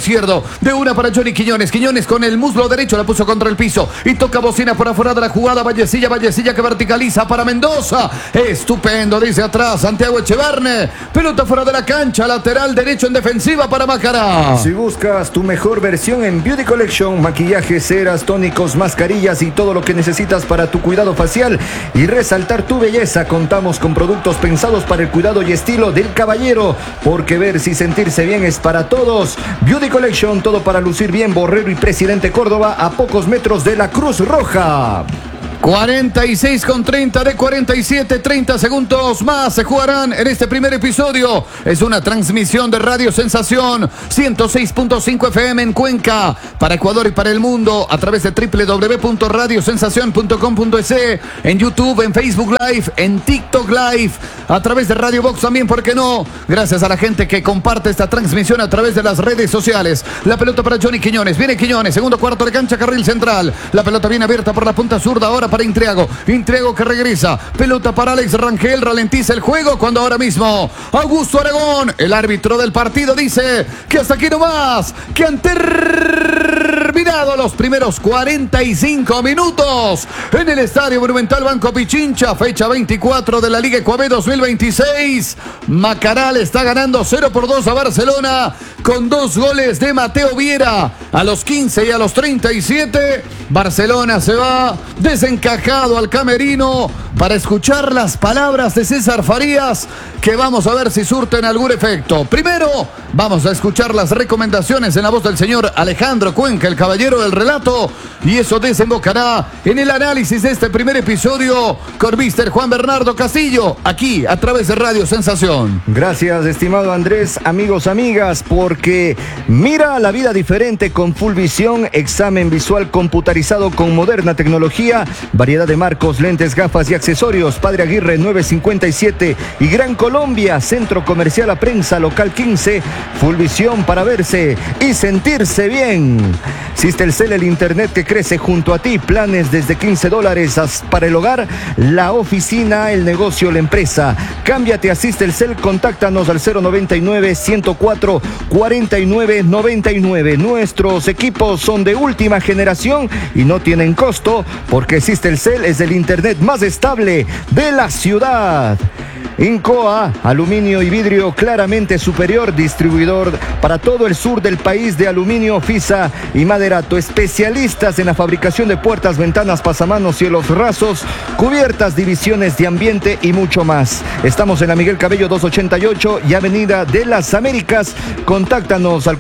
izquierdo. De una para Johnny Quiñones. Quiñones con el muslo derecho la puso contra el piso. Y toca bocina por afuera de la jugada. Vallecilla que verticaliza para Mendoza. Estupendo, dice atrás Santiago Echeverne. Pelota fuera de la cancha. Lateral derecho en defensiva para Macará. Si buscas tu mejor versión en Beauty Collection, maquillaje, ceras, tónicos, mascarillas y todo lo que necesitas para tu cuidado facial y resaltar tu belleza, contamos con productos pensados para el cuidado y estilo del caballero, porque verse y sentirse bien es para todos. Beauty Collection, todo para lucir bien. Borrero y Presidente Córdoba, a pocos metros de la Cruz Roja. 46:30 de 47, 30 segundos más se jugarán en este primer episodio. Es una transmisión de Radio Sensación 106.5 FM en Cuenca, para Ecuador y para el mundo, a través de www.radiosensacion.com.es, en YouTube, en Facebook Live, en TikTok Live, a través de Radio Box también, ¿por qué no? Gracias a la gente que comparte esta transmisión a través de las redes sociales. La pelota para Johnny Quiñones, viene Quiñones, segundo cuarto de cancha, carril central. La pelota viene abierta por la punta zurda, ahora para Intriago que regresa, pelota para Alex Rangel, ralentiza el juego cuando ahora mismo Augusto Aragón, el árbitro del partido, dice que hasta aquí nomás, que han terminado los primeros 45 minutos en el Estadio Monumental Banco Pichincha, fecha 24 de la Liga Ecuador 2026. Macará le está ganando 0-2 a Barcelona con 2 goles de Mateo Viera a los 15 y a los 37. Barcelona se va desencajado al camerino para escuchar las palabras de César Farías, que vamos a ver si surten algún efecto. Primero, vamos a escuchar las recomendaciones en la voz del señor Alejandro Cuenca, el caballero del relato, y eso desembocará en el análisis de este primer episodio con Mr. Juan Bernardo Castillo, aquí a través de Radio Sensación. Gracias, estimado Andrés, amigos, amigas, porque mira la vida diferente con Full Visión, examen visual computarizado con moderna tecnología, variedad de marcos, lentes, gafas y accesorios. Padre Aguirre 957 y Gran Colombia, Centro Comercial La Prensa, local 15. Full Visión para verse y sentirse bien. Sistelcel, el internet que crece junto a ti. Planes desde $15 para el hogar, la oficina, el negocio, la empresa. Cámbiate a Sistelcel, contáctanos al 099-104-4999. Nuestros equipos son de última generación y no tienen costo, porque Sistelcel es el internet más estable de la ciudad. Incoa, aluminio y vidrio claramente superior, distribuidor para todo el sur del país de aluminio, Fisa y Maderato, especialistas en la fabricación de puertas, ventanas, pasamanos, cielos rasos, cubiertas, divisiones de ambiente y mucho más. Estamos en la Miguel Cabello 288 y Avenida de las Américas. Contáctanos al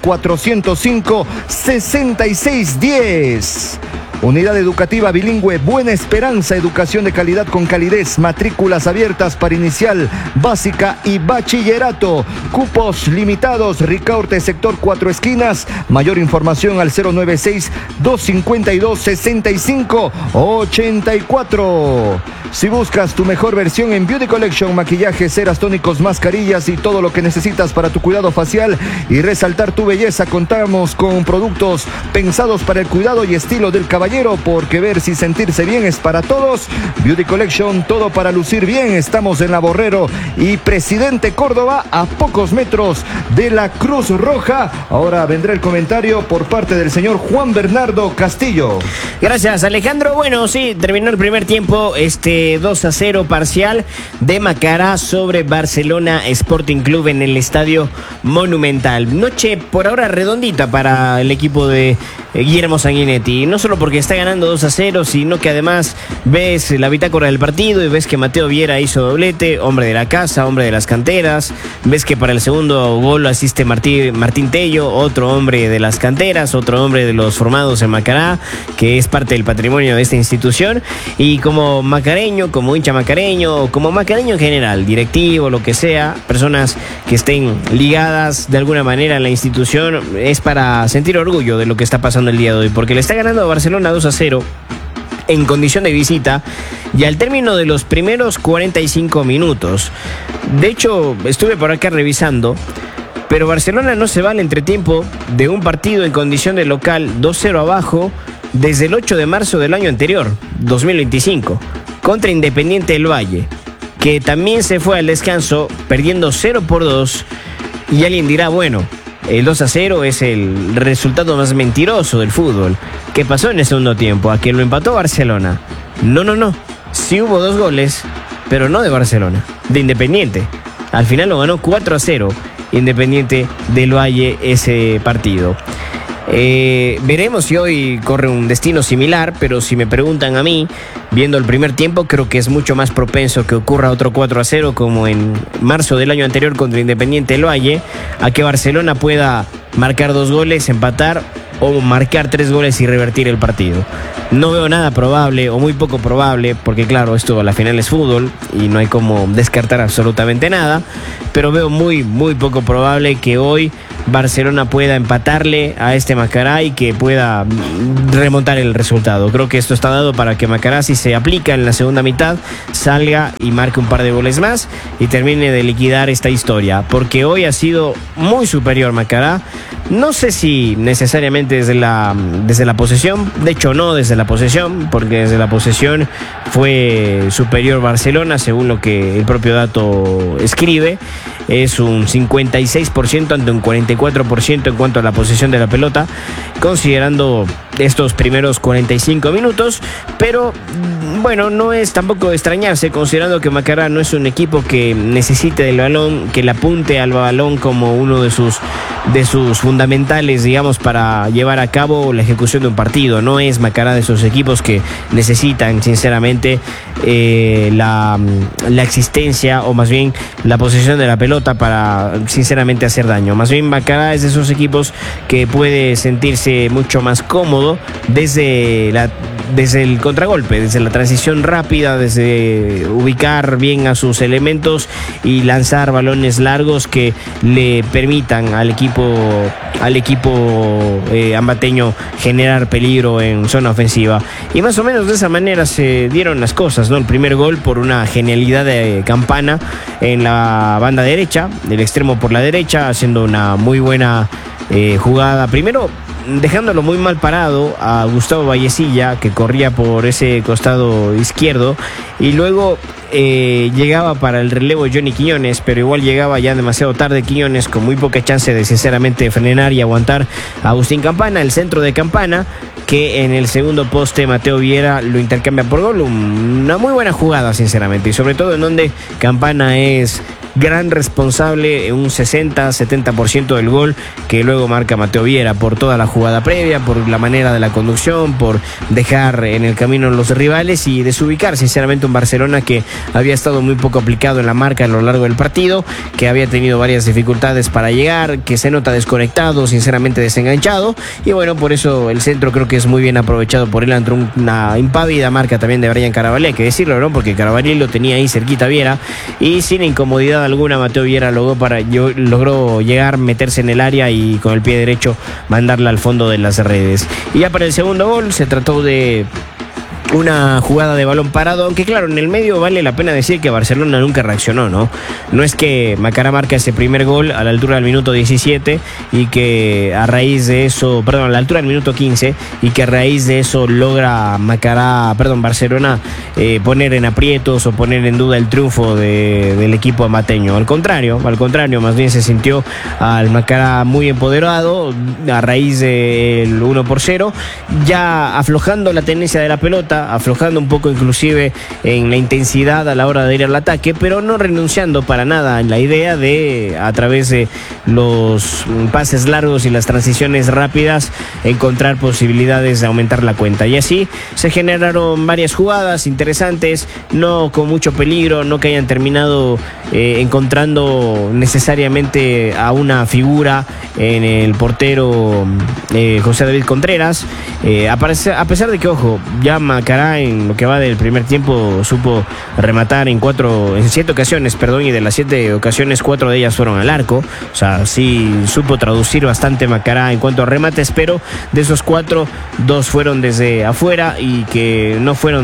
405-6610. Unidad educativa bilingüe Buena Esperanza, educación de calidad con calidez, matrículas abiertas para inicial, básica y bachillerato, cupos limitados. Ricaurte, sector 4 esquinas. Mayor información al 096-252-6584. Si buscas tu mejor versión en Beauty Collection, maquillaje, ceras, tónicos, mascarillas y todo lo que necesitas para tu cuidado facial y resaltar tu belleza, contamos con productos pensados para el cuidado y estilo del caballero, porque verse y sentirse bien es para todos. Beauty Collection, todo para lucir bien. Estamos en la Borrero y Presidente Córdoba, a pocos metros de la Cruz Roja. Ahora vendrá el comentario por parte del señor Juan Bernardo Castillo. Gracias, Alejandro. Bueno, sí, terminó el primer tiempo, 2-0 parcial de Macará sobre Barcelona Sporting Club en el Estadio Monumental. Noche por ahora redondita para el equipo de Guillermo Sanguinetti, no solo porque está ganando 2-0, sino que además ves la bitácora del partido y ves que Mateo Viera hizo doblete, hombre de la casa, hombre de las canteras. Ves que para el segundo gol asiste Martín Tello, otro hombre de las canteras, otro hombre de los formados en Macará, que es parte del patrimonio de esta institución. Y como macareño, como hincha macareño, o como macareño en general, directivo, lo que sea, personas que estén ligadas de alguna manera a la institución, es para sentir orgullo de lo que está pasando el día de hoy, porque le está ganando a Barcelona 2-0 en condición de visita y al término de los primeros 45 minutos. De hecho, estuve por acá revisando, pero Barcelona no se va al entretiempo de un partido en condición de local 2-0 abajo desde el 8 de marzo del año anterior, 2025, contra Independiente del Valle, que también se fue al descanso perdiendo 0-2, y alguien dirá, bueno, el 2-0 es el resultado más mentiroso del fútbol. ¿Qué pasó en el segundo tiempo? ¿A que lo empató Barcelona? No. Sí hubo 2 goles, pero no de Barcelona, de Independiente. Al final lo ganó 4-0 Independiente del Valle ese partido. Veremos si hoy corre un destino similar, pero si me preguntan a mí, viendo el primer tiempo, creo que es mucho más propenso que ocurra otro 4-0 como en marzo del año anterior contra Independiente del Valle, a que Barcelona pueda marcar 2 goles, empatar o marcar 3 goles y revertir el partido. No veo nada probable o muy poco probable, porque claro, esto a la final es fútbol y no hay como descartar absolutamente nada, pero veo muy poco probable que hoy Barcelona pueda empatarle a este Macará y que pueda remontar el resultado. Creo que esto está dado para que Macará, si se aplica en la segunda mitad, salga y marque un par de goles más y termine de liquidar esta historia, porque hoy ha sido muy superior Macará. No sé si necesariamente desde la posesión, de hecho no desde la posesión, porque desde la posesión fue superior Barcelona, según lo que el propio dato escribe. Es un 56% ante un 44% en cuanto a la posesión de la pelota, considerando estos primeros 45 minutos, pero bueno, no es tampoco de extrañarse, considerando que Macará no es un equipo que necesite del balón, que le apunte al balón como uno de sus fundamentales, digamos, para llevar a cabo la ejecución de un partido. No es Macará de esos equipos que necesitan, sinceramente, la existencia, o más bien la posesión de la pelota para, sinceramente, hacer daño. Más bien Macará es de esos equipos que puede sentirse mucho más cómodo desde el contragolpe, desde la transición rápida, desde ubicar bien a sus elementos y lanzar balones largos que le permitan al equipo ambateño generar peligro en zona ofensiva. Y más o menos de esa manera se dieron las cosas, ¿no? El primer gol por una genialidad de Campana en la banda derecha, del extremo por la derecha, haciendo una muy buena jugada. Primero, dejándolo muy mal parado a Gustavo Vallecilla, que corría por ese costado izquierdo, y luego llegaba para el relevo Johnny Quiñones, pero igual llegaba ya demasiado tarde Quiñones, con muy poca chance de sinceramente frenar y aguantar a Agustín Campana, el centro de Campana, que en el segundo poste Mateo Viera lo intercambia por gol. Una muy buena jugada, sinceramente, y sobre todo en donde Campana es gran responsable en un 60-70% del gol que luego marca Mateo Viera, por toda la jugada previa, por la manera de la conducción, por dejar en el camino a los rivales y desubicar sinceramente un Barcelona que había estado muy poco aplicado en la marca a lo largo del partido, que había tenido varias dificultades para llegar, que se nota desconectado, sinceramente desenganchado, y bueno, por eso el centro creo que es muy bien aprovechado por él ante una impávida marca también de Brian Carabalí, hay que decirlo, ¿no? Porque Carabalí lo tenía ahí cerquita a Viera, y sin incomodidad alguna Mateo Viera logró llegar, meterse en el área y con el pie derecho mandarla al fondo de las redes. Y ya para el segundo gol se trató de una jugada de balón parado, aunque claro, en el medio vale la pena decir que Barcelona nunca reaccionó, ¿no? No es que Macará marca ese primer gol a la altura del minuto 17 y que a raíz de eso, a la altura del minuto 15, y que a raíz de eso logra Barcelona poner en aprietos o poner en duda el triunfo del equipo amateño. Al contrario, más bien se sintió al Macará muy empoderado a raíz del 1-0, ya aflojando la tenencia de la pelota, aflojando un poco inclusive en la intensidad a la hora de ir al ataque, pero no renunciando para nada en la idea de, a través de los pases largos y las transiciones rápidas, encontrar posibilidades de aumentar la cuenta. Y así se generaron varias jugadas interesantes, no con mucho peligro, no que hayan terminado encontrando necesariamente a una figura en el portero José David Contreras, a pesar de que, ojo, ya Macará en lo que va del primer tiempo supo rematar en 7 ocasiones, y de las 7 ocasiones 4 de ellas fueron al arco. O sea, sí supo traducir bastante Macará en cuanto a remates, pero de esos 4, 2 fueron desde afuera y que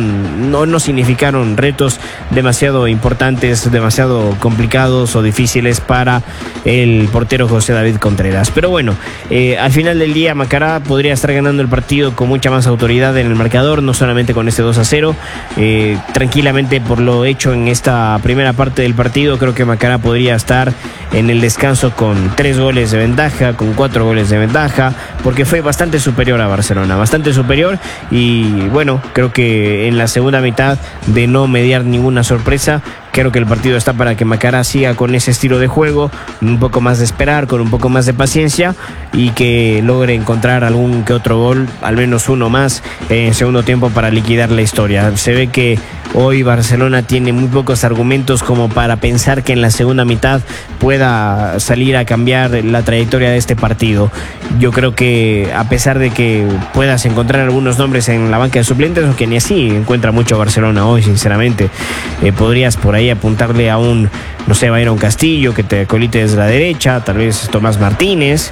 no significaron retos demasiado importantes, demasiado complicados o difíciles para el portero José David Contreras. Pero bueno, al final del día Macará podría estar ganando el partido con mucha más autoridad en el marcador, no solamente tranquilamente con este 2-0. Tranquilamente por lo hecho en esta primera parte del partido, creo que Macará podría estar en el descanso con 3 goles de ventaja, con 4 goles de ventaja, porque fue bastante superior a Barcelona, bastante superior. Y bueno, creo que en la segunda mitad, de no mediar ninguna sorpresa, creo que el partido está para que Macará siga con ese estilo de juego, un poco más de esperar, con un poco más de paciencia, y que logre encontrar algún que otro gol, al menos uno más en segundo tiempo, para liquidar la historia. Se ve que hoy Barcelona tiene muy pocos argumentos como para pensar que en la segunda mitad pueda salir a cambiar la trayectoria de este partido. Yo creo que a pesar de que puedas encontrar algunos nombres en la banca de suplentes, o que ni así encuentra mucho Barcelona hoy, sinceramente, podrías por ahí apuntarle a un, no sé, Byron Castillo, que te colite desde la derecha, tal vez Tomás Martínez.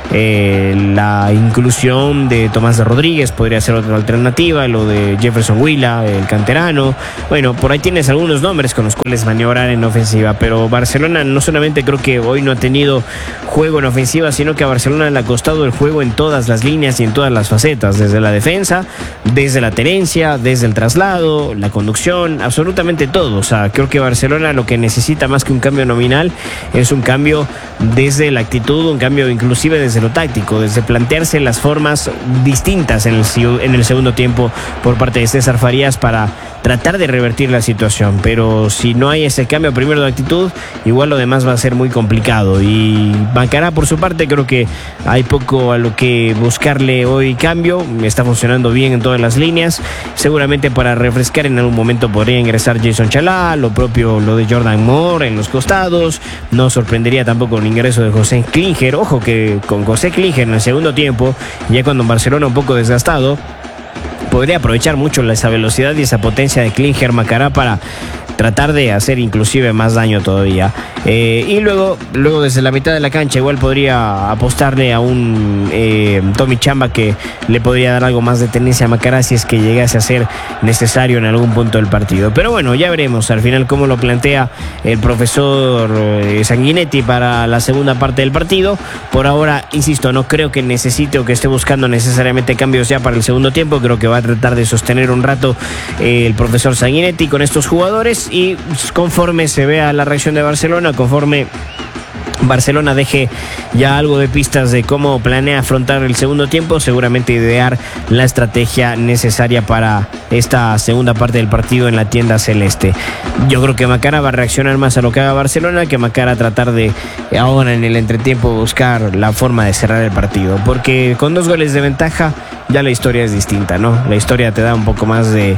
La inclusión de Tomás de Rodríguez podría ser otra alternativa, lo de Jefferson Huila, el canterano. Bueno, por ahí tienes algunos nombres con los cuales maniobrar en ofensiva, pero Barcelona no solamente creo que hoy no ha tenido juego en ofensiva, sino que a Barcelona le ha costado el juego en todas las líneas y en todas las facetas, desde la defensa, desde la tenencia, desde el traslado, la conducción, absolutamente todo. O sea, creo que Barcelona lo que necesita más que un cambio nominal es un cambio desde la actitud, un cambio inclusive desde lo táctico, desde plantearse las formas distintas en el segundo tiempo por parte de César Farías para tratar de revertir la situación. Pero si no hay ese cambio primero de actitud, igual lo demás va a ser muy complicado. Y Macará, por su parte, creo que hay poco a lo que buscarle hoy cambio. Está funcionando bien en todas las líneas. Seguramente para refrescar en algún momento podría ingresar Jason Chalá, lo propio lo de Jordan Moore en los costados. No sorprendería tampoco el ingreso de José Klinger. Ojo que con José Klinger en el segundo tiempo, ya cuando Barcelona un poco desgastado, podría aprovechar mucho esa velocidad y esa potencia de Klinger Macará para tratar de hacer inclusive más daño todavía. Y luego desde la mitad de la cancha igual podría apostarle a un Tommy Chamba, que le podría dar algo más de tenencia a Macará si es que llegase a ser necesario en algún punto del partido. Pero bueno, ya veremos al final cómo lo plantea el profesor Sanguinetti para la segunda parte del partido. Por ahora, insisto, no creo que necesite o que esté buscando necesariamente cambios ya para el segundo tiempo. Creo que va a tratar de sostener un rato el profesor Sanguinetti con estos jugadores, y conforme se vea la reacción de Barcelona, conforme Barcelona deje ya algo de pistas de cómo planea afrontar el segundo tiempo, seguramente idear la estrategia necesaria para esta segunda parte del partido en la tienda celeste. Yo creo que Macará va a reaccionar más a lo que haga Barcelona, que Macará tratar de ahora en el entretiempo buscar la forma de cerrar el partido, porque con 2 goles de ventaja ya la historia es distinta, ¿no? La historia te da un poco más de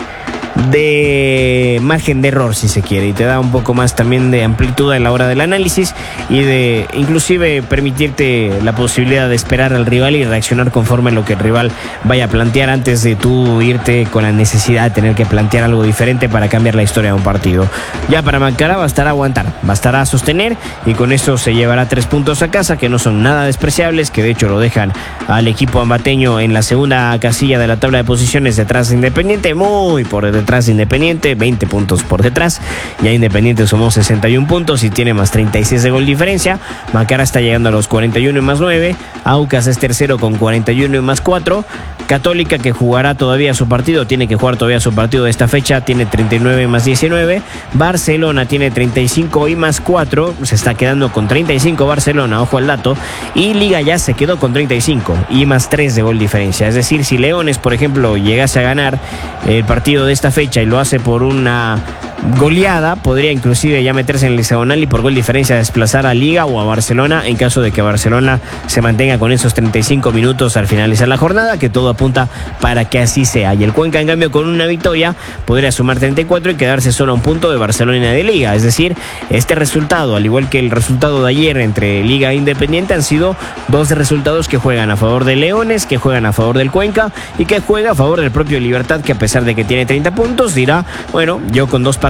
margen de error, si se quiere, y te da un poco más también de amplitud a la hora del análisis, y de inclusive permitirte la posibilidad de esperar al rival y reaccionar conforme a lo que el rival vaya a plantear, antes de tú irte con la necesidad de tener que plantear algo diferente para cambiar la historia de un partido. Ya para Macará bastará aguantar, bastará sostener, y con eso se llevará 3 puntos a casa, que no son nada despreciables, que de hecho lo dejan al equipo ambateño en la segunda casilla de la tabla de posiciones, detrás de Independiente, muy por detrás de Independiente, 20 puntos por detrás. Ya Independiente sumó 61 puntos y tiene más 36 de gol diferencia. Macará está llegando a los 41 y más 9. Aucas es tercero con 41 y más 4. Católica, que jugará todavía su partido, tiene que jugar todavía su partido de esta fecha, tiene 39 y más 19. Barcelona tiene 35 y más 4, se está quedando con 35 Barcelona, ojo al dato. Y Liga ya se quedó con 35 y más 3 de gol diferencia. Es decir, si Leones, por ejemplo, llegase a ganar el partido de esta fecha y lo hace por una goleada, podría inclusive ya meterse en el hexagonal y por gol diferencia desplazar a Liga o a Barcelona, en caso de que Barcelona se mantenga con esos 35 minutos al finalizar la jornada, que todo apunta para que así sea. Y el Cuenca, en cambio, con una victoria podría sumar 34 y quedarse solo a un punto de Barcelona y de Liga. Es decir, este resultado, al igual que el resultado de ayer entre Liga e Independiente, han sido 2 resultados que juegan a favor de Leones, que juegan a favor del Cuenca y que juega a favor del propio Libertad, que a pesar de que tiene 30 puntos, dirá, bueno, yo con 2 partidos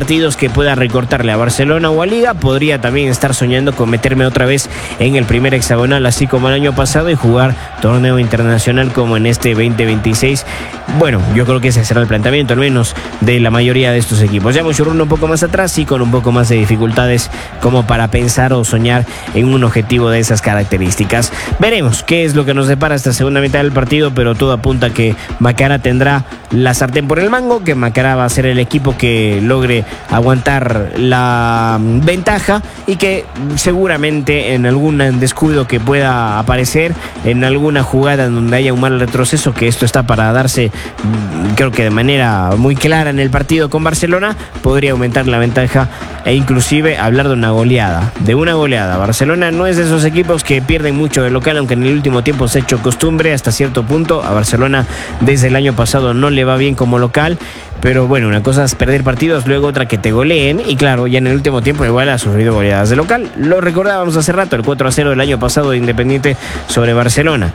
partidos que pueda recortarle a Barcelona o a Liga, podría también estar soñando con meterme otra vez en el primer hexagonal, así como el año pasado, y jugar torneo internacional como en este 2026. Bueno, yo creo que ese será el planteamiento, al menos de la mayoría de estos equipos. Ya Muchurruna un poco más atrás y con un poco más de dificultades como para pensar o soñar en un objetivo de esas características. Veremos qué es lo que nos depara esta segunda mitad del partido, pero todo apunta a que Macará tendrá la sartén por el mango, que Macará va a ser el equipo que logre aguantar la ventaja y que seguramente en algún descuido que pueda aparecer, en alguna jugada en donde haya un mal retroceso, que esto está para darse creo que de manera muy clara en el partido con Barcelona, podría aumentar la ventaja e inclusive hablar de una goleada. Barcelona no es de esos equipos que pierden mucho de local, aunque en el último tiempo se ha hecho costumbre hasta cierto punto. A Barcelona desde el año pasado no le va bien como local, pero bueno, una cosa es perder partidos, luego otra que te goleen, y claro, ya en el último tiempo igual ha sufrido goleadas de local. Lo recordábamos hace rato, el 4-0 del año pasado de Independiente sobre Barcelona,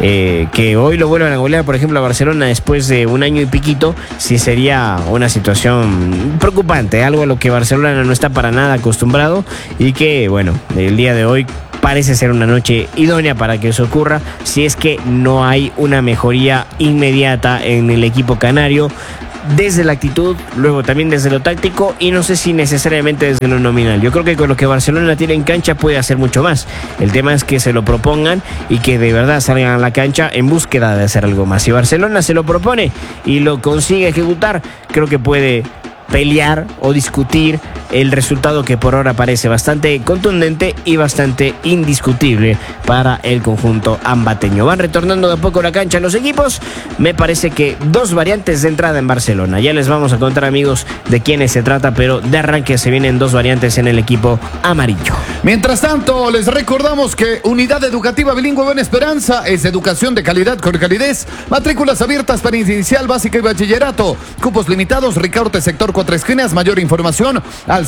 que hoy lo vuelvan a golear, por ejemplo, a Barcelona después de un año y piquito, sí sería una situación preocupante, algo a lo que Barcelona no está para nada acostumbrado, y que bueno, el día de hoy parece ser una noche idónea para que eso ocurra, si es que no hay una mejoría inmediata en el equipo canario, desde la actitud, luego también desde lo táctico, y no sé si necesariamente desde lo nominal. Yo creo que con lo que Barcelona tiene en cancha puede hacer mucho más. El tema es que se lo propongan y que de verdad salgan a la cancha en búsqueda de hacer algo más. Si Barcelona se lo propone y lo consigue ejecutar, creo que puede pelear o discutir el resultado que por ahora parece bastante contundente y bastante indiscutible para el conjunto ambateño. Van retornando de a poco a la cancha los equipos. Me parece que dos variantes de entrada en Barcelona. Ya les vamos a contar, amigos, de quiénes se trata, pero de arranque se vienen dos variantes en el equipo amarillo. Mientras tanto, les recordamos que Unidad Educativa Bilingüe Buena Esperanza es educación de calidad con calidez. Matrículas abiertas para inicial, básica y bachillerato. Cupos limitados, Ricaurte, sector 4 esquinas. Mayor información al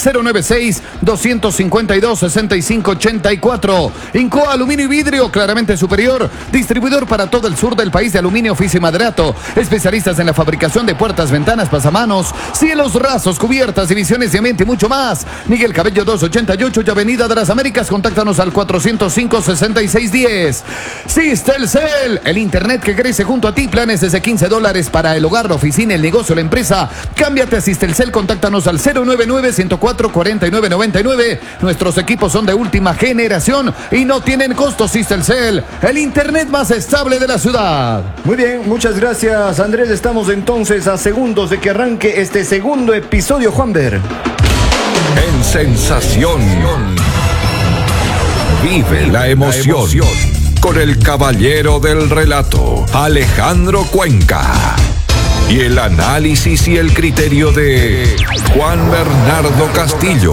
096-252-6584. Incoa Aluminio y Vidrio, claramente superior. Distribuidor para todo el sur del país de aluminio, oficio y maderato. Especialistas en la fabricación de puertas, ventanas, pasamanos, cielos rasos, cubiertas, divisiones de ambiente y mucho más. Miguel Cabello 288 y Avenida de las Américas. Contáctanos al 405-6610. Sistelcel, el internet que crece junto a ti. Planes desde $15 para el hogar, la oficina, el negocio, la empresa. Cámbiate a Sistelcel. Contáctanos al 099-104-4999. Nuestros equipos son de última generación y no tienen costos. Sistelcel, el internet más estable de la ciudad. Muy bien, muchas gracias, Andrés. Estamos entonces a segundos de que arranque este segundo episodio, Juanber. En Sensación, vive la emoción con el caballero del relato, Alejandro Cuenca. Y el análisis y el criterio de Juan Bernardo Castillo.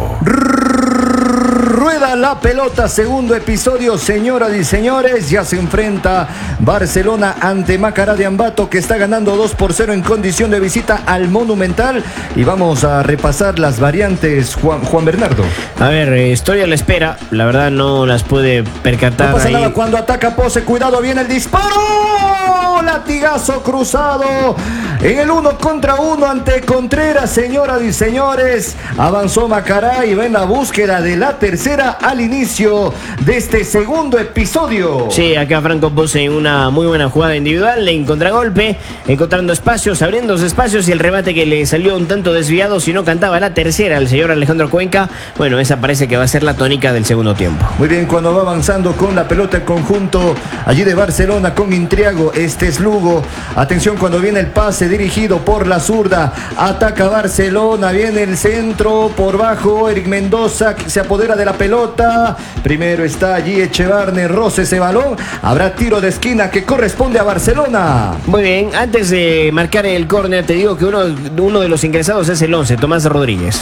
Rueda la pelota, segundo episodio, señoras y señores. Ya se enfrenta Barcelona ante Macará de Ambato, que está ganando 2-0 en condición de visita al Monumental. Y vamos a repasar las variantes, Juan Bernardo. A ver, estoy a la espera. La verdad no las puede percatar. No pasa ahí nada cuando ataca Pose. Cuidado, viene el disparo. Latigazo cruzado en el 1 contra 1 ante Contreras, señoras y señores. Avanzó Macará y va en la búsqueda de la tercera al inicio de este segundo episodio. Sí, acá Franco Pose en una muy buena jugada individual, en contragolpe, encontrando espacios, abriendo espacios, y el remate que le salió un tanto desviado, si no cantaba la tercera al señor Alejandro Cuenca. Bueno, esa parece que va a ser la tónica del segundo tiempo. Muy bien, cuando va avanzando con la pelota el conjunto allí de Barcelona con Intriago, este es Lugo. Atención cuando viene el pase dirigido por la zurda, ataca Barcelona, viene el centro por bajo, Eric Mendoza se apodera de la pelota, primero está allí Echevarne, roce ese balón, habrá tiro de esquina que corresponde a Barcelona. Muy bien, antes de marcar el córner te digo que uno de los ingresados es el 11, Tomás Rodríguez.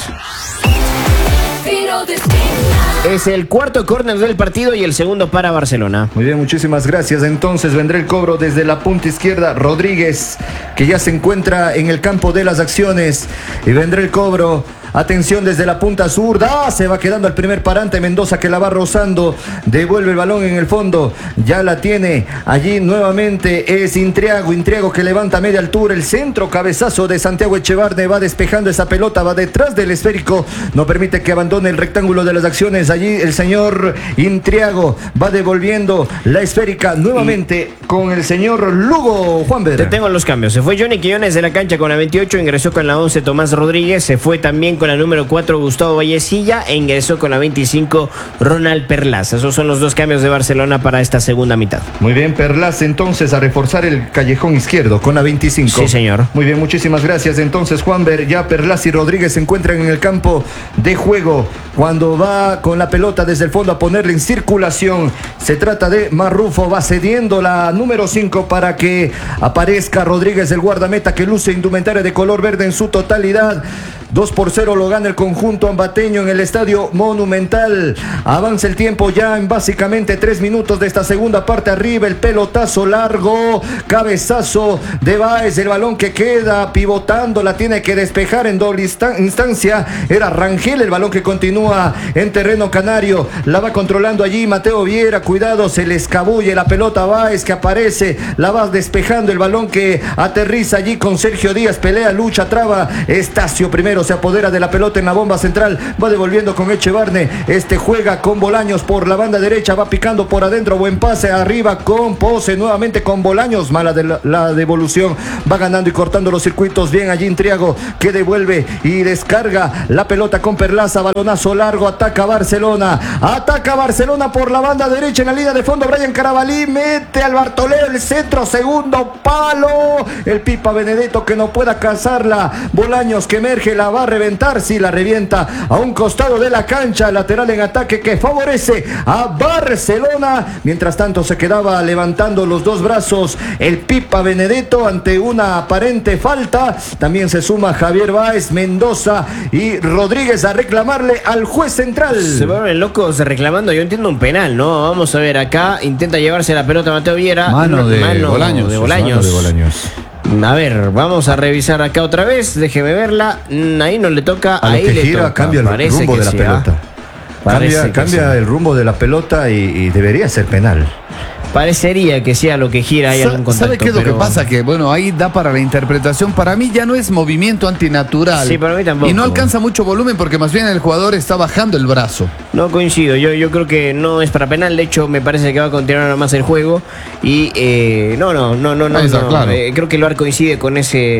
Es el cuarto córner del partido y el segundo para Barcelona. Muy bien, muchísimas gracias. Entonces vendrá el cobro desde la punta izquierda. Rodríguez, que ya se encuentra en el campo de las acciones. Y vendrá el cobro Atención desde la punta zurda. Se va quedando el primer parante. Mendoza que la va rozando. Devuelve el balón en el fondo. Ya la tiene allí nuevamente. Es Intriago. Intriago que levanta a media altura. El centro cabezazo de Santiago Echevarne. Va despejando esa pelota. Va detrás del esférico. No permite que abandone el rectángulo de las acciones. Allí el señor Intriago va devolviendo la esférica nuevamente con el señor Lugo. Juanver. Te tengo los cambios. Se fue Johnny Quillones de la cancha con la 28. Ingresó con la 11 Tomás Rodríguez. Se fue también con la número 4 Gustavo Vallecilla. E ingresó con la 25 Ronald Perlaza. Esos son los dos cambios de Barcelona para esta segunda mitad. Muy bien, Perlaza entonces a reforzar el callejón izquierdo con la 25. Sí, señor. Muy bien, muchísimas gracias. Entonces, Juanver, ya Perlaza y Rodríguez se encuentran en el campo de juego cuando va con la pelota desde el fondo a ponerle en circulación. Se trata de Marrufo, va cediendo la número 5 para que aparezca Rodríguez, el guardameta que luce indumentaria de color verde en su totalidad. 2-0 lo gana el conjunto ambateño en el Estadio Monumental. Avanza el tiempo ya en básicamente 3 minutos de esta segunda parte. Arriba el pelotazo largo, cabezazo de Báez, el balón que queda pivotando, la tiene que despejar en doble instancia. Era Rangel, el balón que continúa en terreno canario. La va controlando allí Mateo Viera, cuidado, se le escabulle la pelota a Báez que aparece, la va despejando, el balón que aterriza allí con Sergio Díaz, pelea, lucha, traba. Estacio primero se apodera de la pelota en la bomba central, va devolviendo con Echevarne, juega con Bolaños por la banda derecha, va picando por adentro, buen pase arriba con Pose, nuevamente con Bolaños, mala la devolución, va ganando y cortando los circuitos, bien allí Intriago que devuelve y descarga la pelota con Perlaza, balonazo largo, ataca Barcelona por la banda derecha en la línea de fondo, Brian Carabalí mete al Bartolero el centro, segundo palo, el Pipa Benedetto que no pueda cazarla, Bolaños que emerge, la va a reventar, sí la revienta a un costado de la cancha, lateral en ataque que favorece a Barcelona. Mientras tanto se quedaba levantando los dos brazos el Pipa Benedetto ante una aparente falta. También se suma Javier Báez, Mendoza y Rodríguez a reclamarle al juez central. Se vuelven locos reclamando, yo entiendo un penal, ¿no? Vamos a ver, acá intenta llevarse la pelota Mateo Viera. Mano de Bolaños. A ver, vamos a revisar acá otra vez. Déjeme verla. Ahí no le toca. A ahí lo que le gira, toca. cambia el rumbo de la pelota. Cambia el rumbo de la pelota y debería ser penal. Parecería que sea lo que gira hay algún contacto. ¿Sabe qué es lo que pasa? Que bueno, ahí da para la interpretación. Para mí ya no es movimiento antinatural. Sí, para mí tampoco. Y no alcanza mucho volumen porque más bien el jugador está bajando el brazo. No coincido, yo creo que no es para penal. De hecho, me parece que va a continuar nada más el juego. Y no. Claro. Creo que el VAR coincide con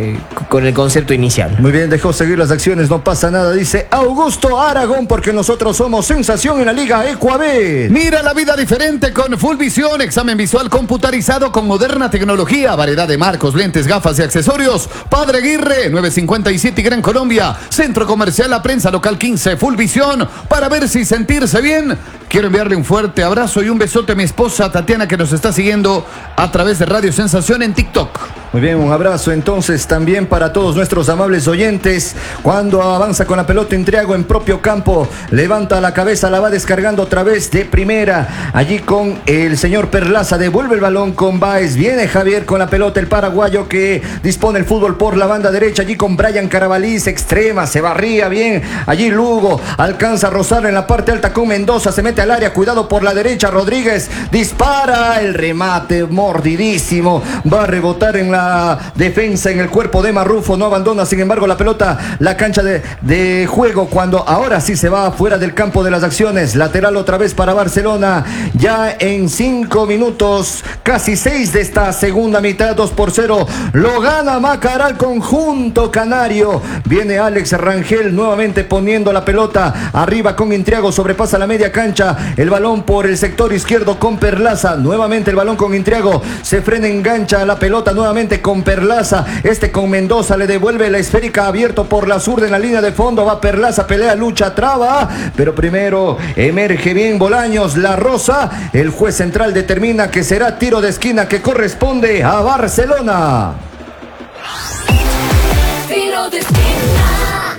el concepto inicial. Muy bien, dejó seguir las acciones, no pasa nada, dice Augusto Aragón, porque nosotros somos sensación en la Liga Ecuabet. Mira la vida diferente con Fullvisión, examen visual computarizado con moderna tecnología, variedad de marcos, lentes, gafas y accesorios. Padre Aguirre, 957 y Gran Colombia, Centro Comercial La Prensa, local 15, Fullvisión, para ver si sentirse bien. Quiero enviarle un fuerte abrazo y un besote a mi esposa Tatiana, que nos está siguiendo a través de Radio Sensación en TikTok. Muy bien, un abrazo entonces también para todos nuestros amables oyentes. Cuando avanza con la pelota Intriago en propio campo, levanta la cabeza, la va descargando otra vez de primera, allí con el señor Perlaza, devuelve el balón con Báez, viene Javier con la pelota, el paraguayo que dispone el fútbol por la banda derecha, allí con Brian Carabalí, se extrema, se barría bien, allí Lugo alcanza a rozar en la parte alta con Mendoza, se mete al área, cuidado por la derecha, Rodríguez dispara, el remate mordidísimo, va a rebotar en la defensa, en el cuerpo de Marrufo, no abandona sin embargo la pelota, la cancha de juego, cuando ahora sí se va fuera del campo de las acciones, lateral otra vez para Barcelona, ya en 5 minutos, casi 6 de esta segunda mitad, 2-0, lo gana Macará al conjunto canario, viene Alex Rangel nuevamente poniendo la pelota arriba con Intriago, sobrepasa la media cancha, el balón por el sector izquierdo con Perlaza, nuevamente el balón con Intriago, se frena, engancha la pelota nuevamente con Perlaza, con Mendoza, le devuelve la esférica, abierto por la zurda en la línea de fondo, va Perlaza, pelea, lucha, traba, pero primero emerge bien Bolaños, la rosa, el juez central determina que será tiro de esquina que corresponde a Barcelona. Tiro de esquina.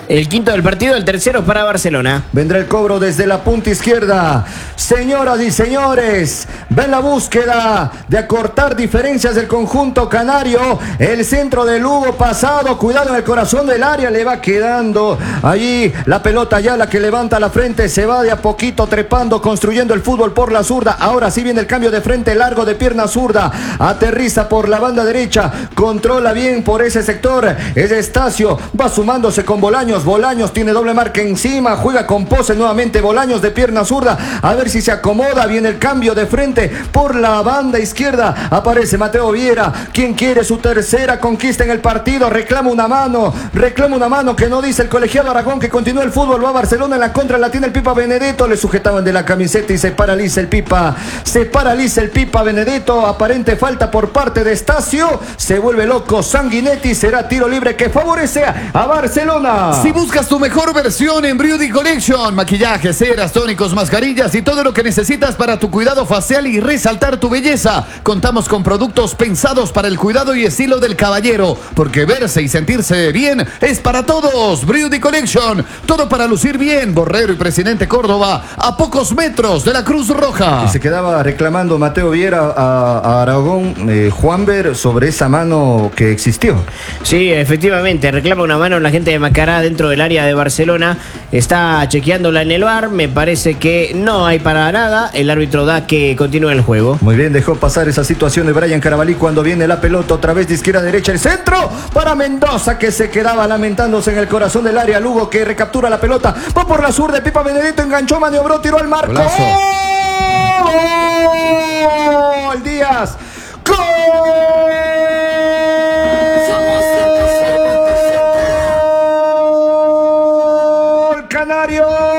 El quinto del partido, el tercero para Barcelona. Vendrá el cobro desde la punta izquierda. Señoras y señores, ven la búsqueda de acortar diferencias del conjunto canario. El centro de Lugo pasado, cuidado en el corazón del área, le va quedando allí la pelota ya, la que levanta la frente, se va de a poquito trepando, construyendo el fútbol por la zurda. Ahora sí viene el cambio de frente largo de pierna zurda. Aterriza por la banda derecha, controla bien por ese sector. Es Estacio, va sumándose con Bolaños. Bolaños tiene doble marca encima, juega con pose nuevamente Bolaños de pierna zurda, a ver si se acomoda, viene el cambio de frente por la banda izquierda, aparece Mateo Viera, quien quiere su tercera conquista en el partido, reclama una mano que no dice el colegiado Aragón, que continúa el fútbol, va Barcelona en la contra, la tiene el Pipa Benedetto, le sujetaban de la camiseta y se paraliza el Pipa Benedetto, aparente falta por parte de Estacio, se vuelve loco Sanguinetti, será tiro libre que favorece a Barcelona. Si buscas tu mejor versión en Beauty Collection, maquillajes, ceras, tónicos, mascarillas y todo lo que necesitas para tu cuidado facial y resaltar tu belleza, contamos con productos pensados para el cuidado y estilo del caballero, porque verse y sentirse bien es para todos. Beauty Collection, todo para lucir bien. Borrero y Presidente Córdoba, a pocos metros de la Cruz Roja. Y se quedaba reclamando Mateo Viera a Aragón, Juanver, sobre esa mano que existió. Sí, efectivamente, reclama una mano la gente de Macará dentro del área de Barcelona, está chequeándola en el VAR, me parece que no hay para nada, el árbitro da que continúe el juego. Muy bien, dejó pasar esa situación de Brian Carabalí cuando viene la pelota otra vez de izquierda a derecha, el centro para Mendoza, que se quedaba lamentándose en el corazón del área. Lugo, que recaptura la pelota, va por la sur de Pipa Benedetto, enganchó, maniobró, tiró al marco. Golazo. ¡Gol! Díaz. ¡Gol! ¡Canario!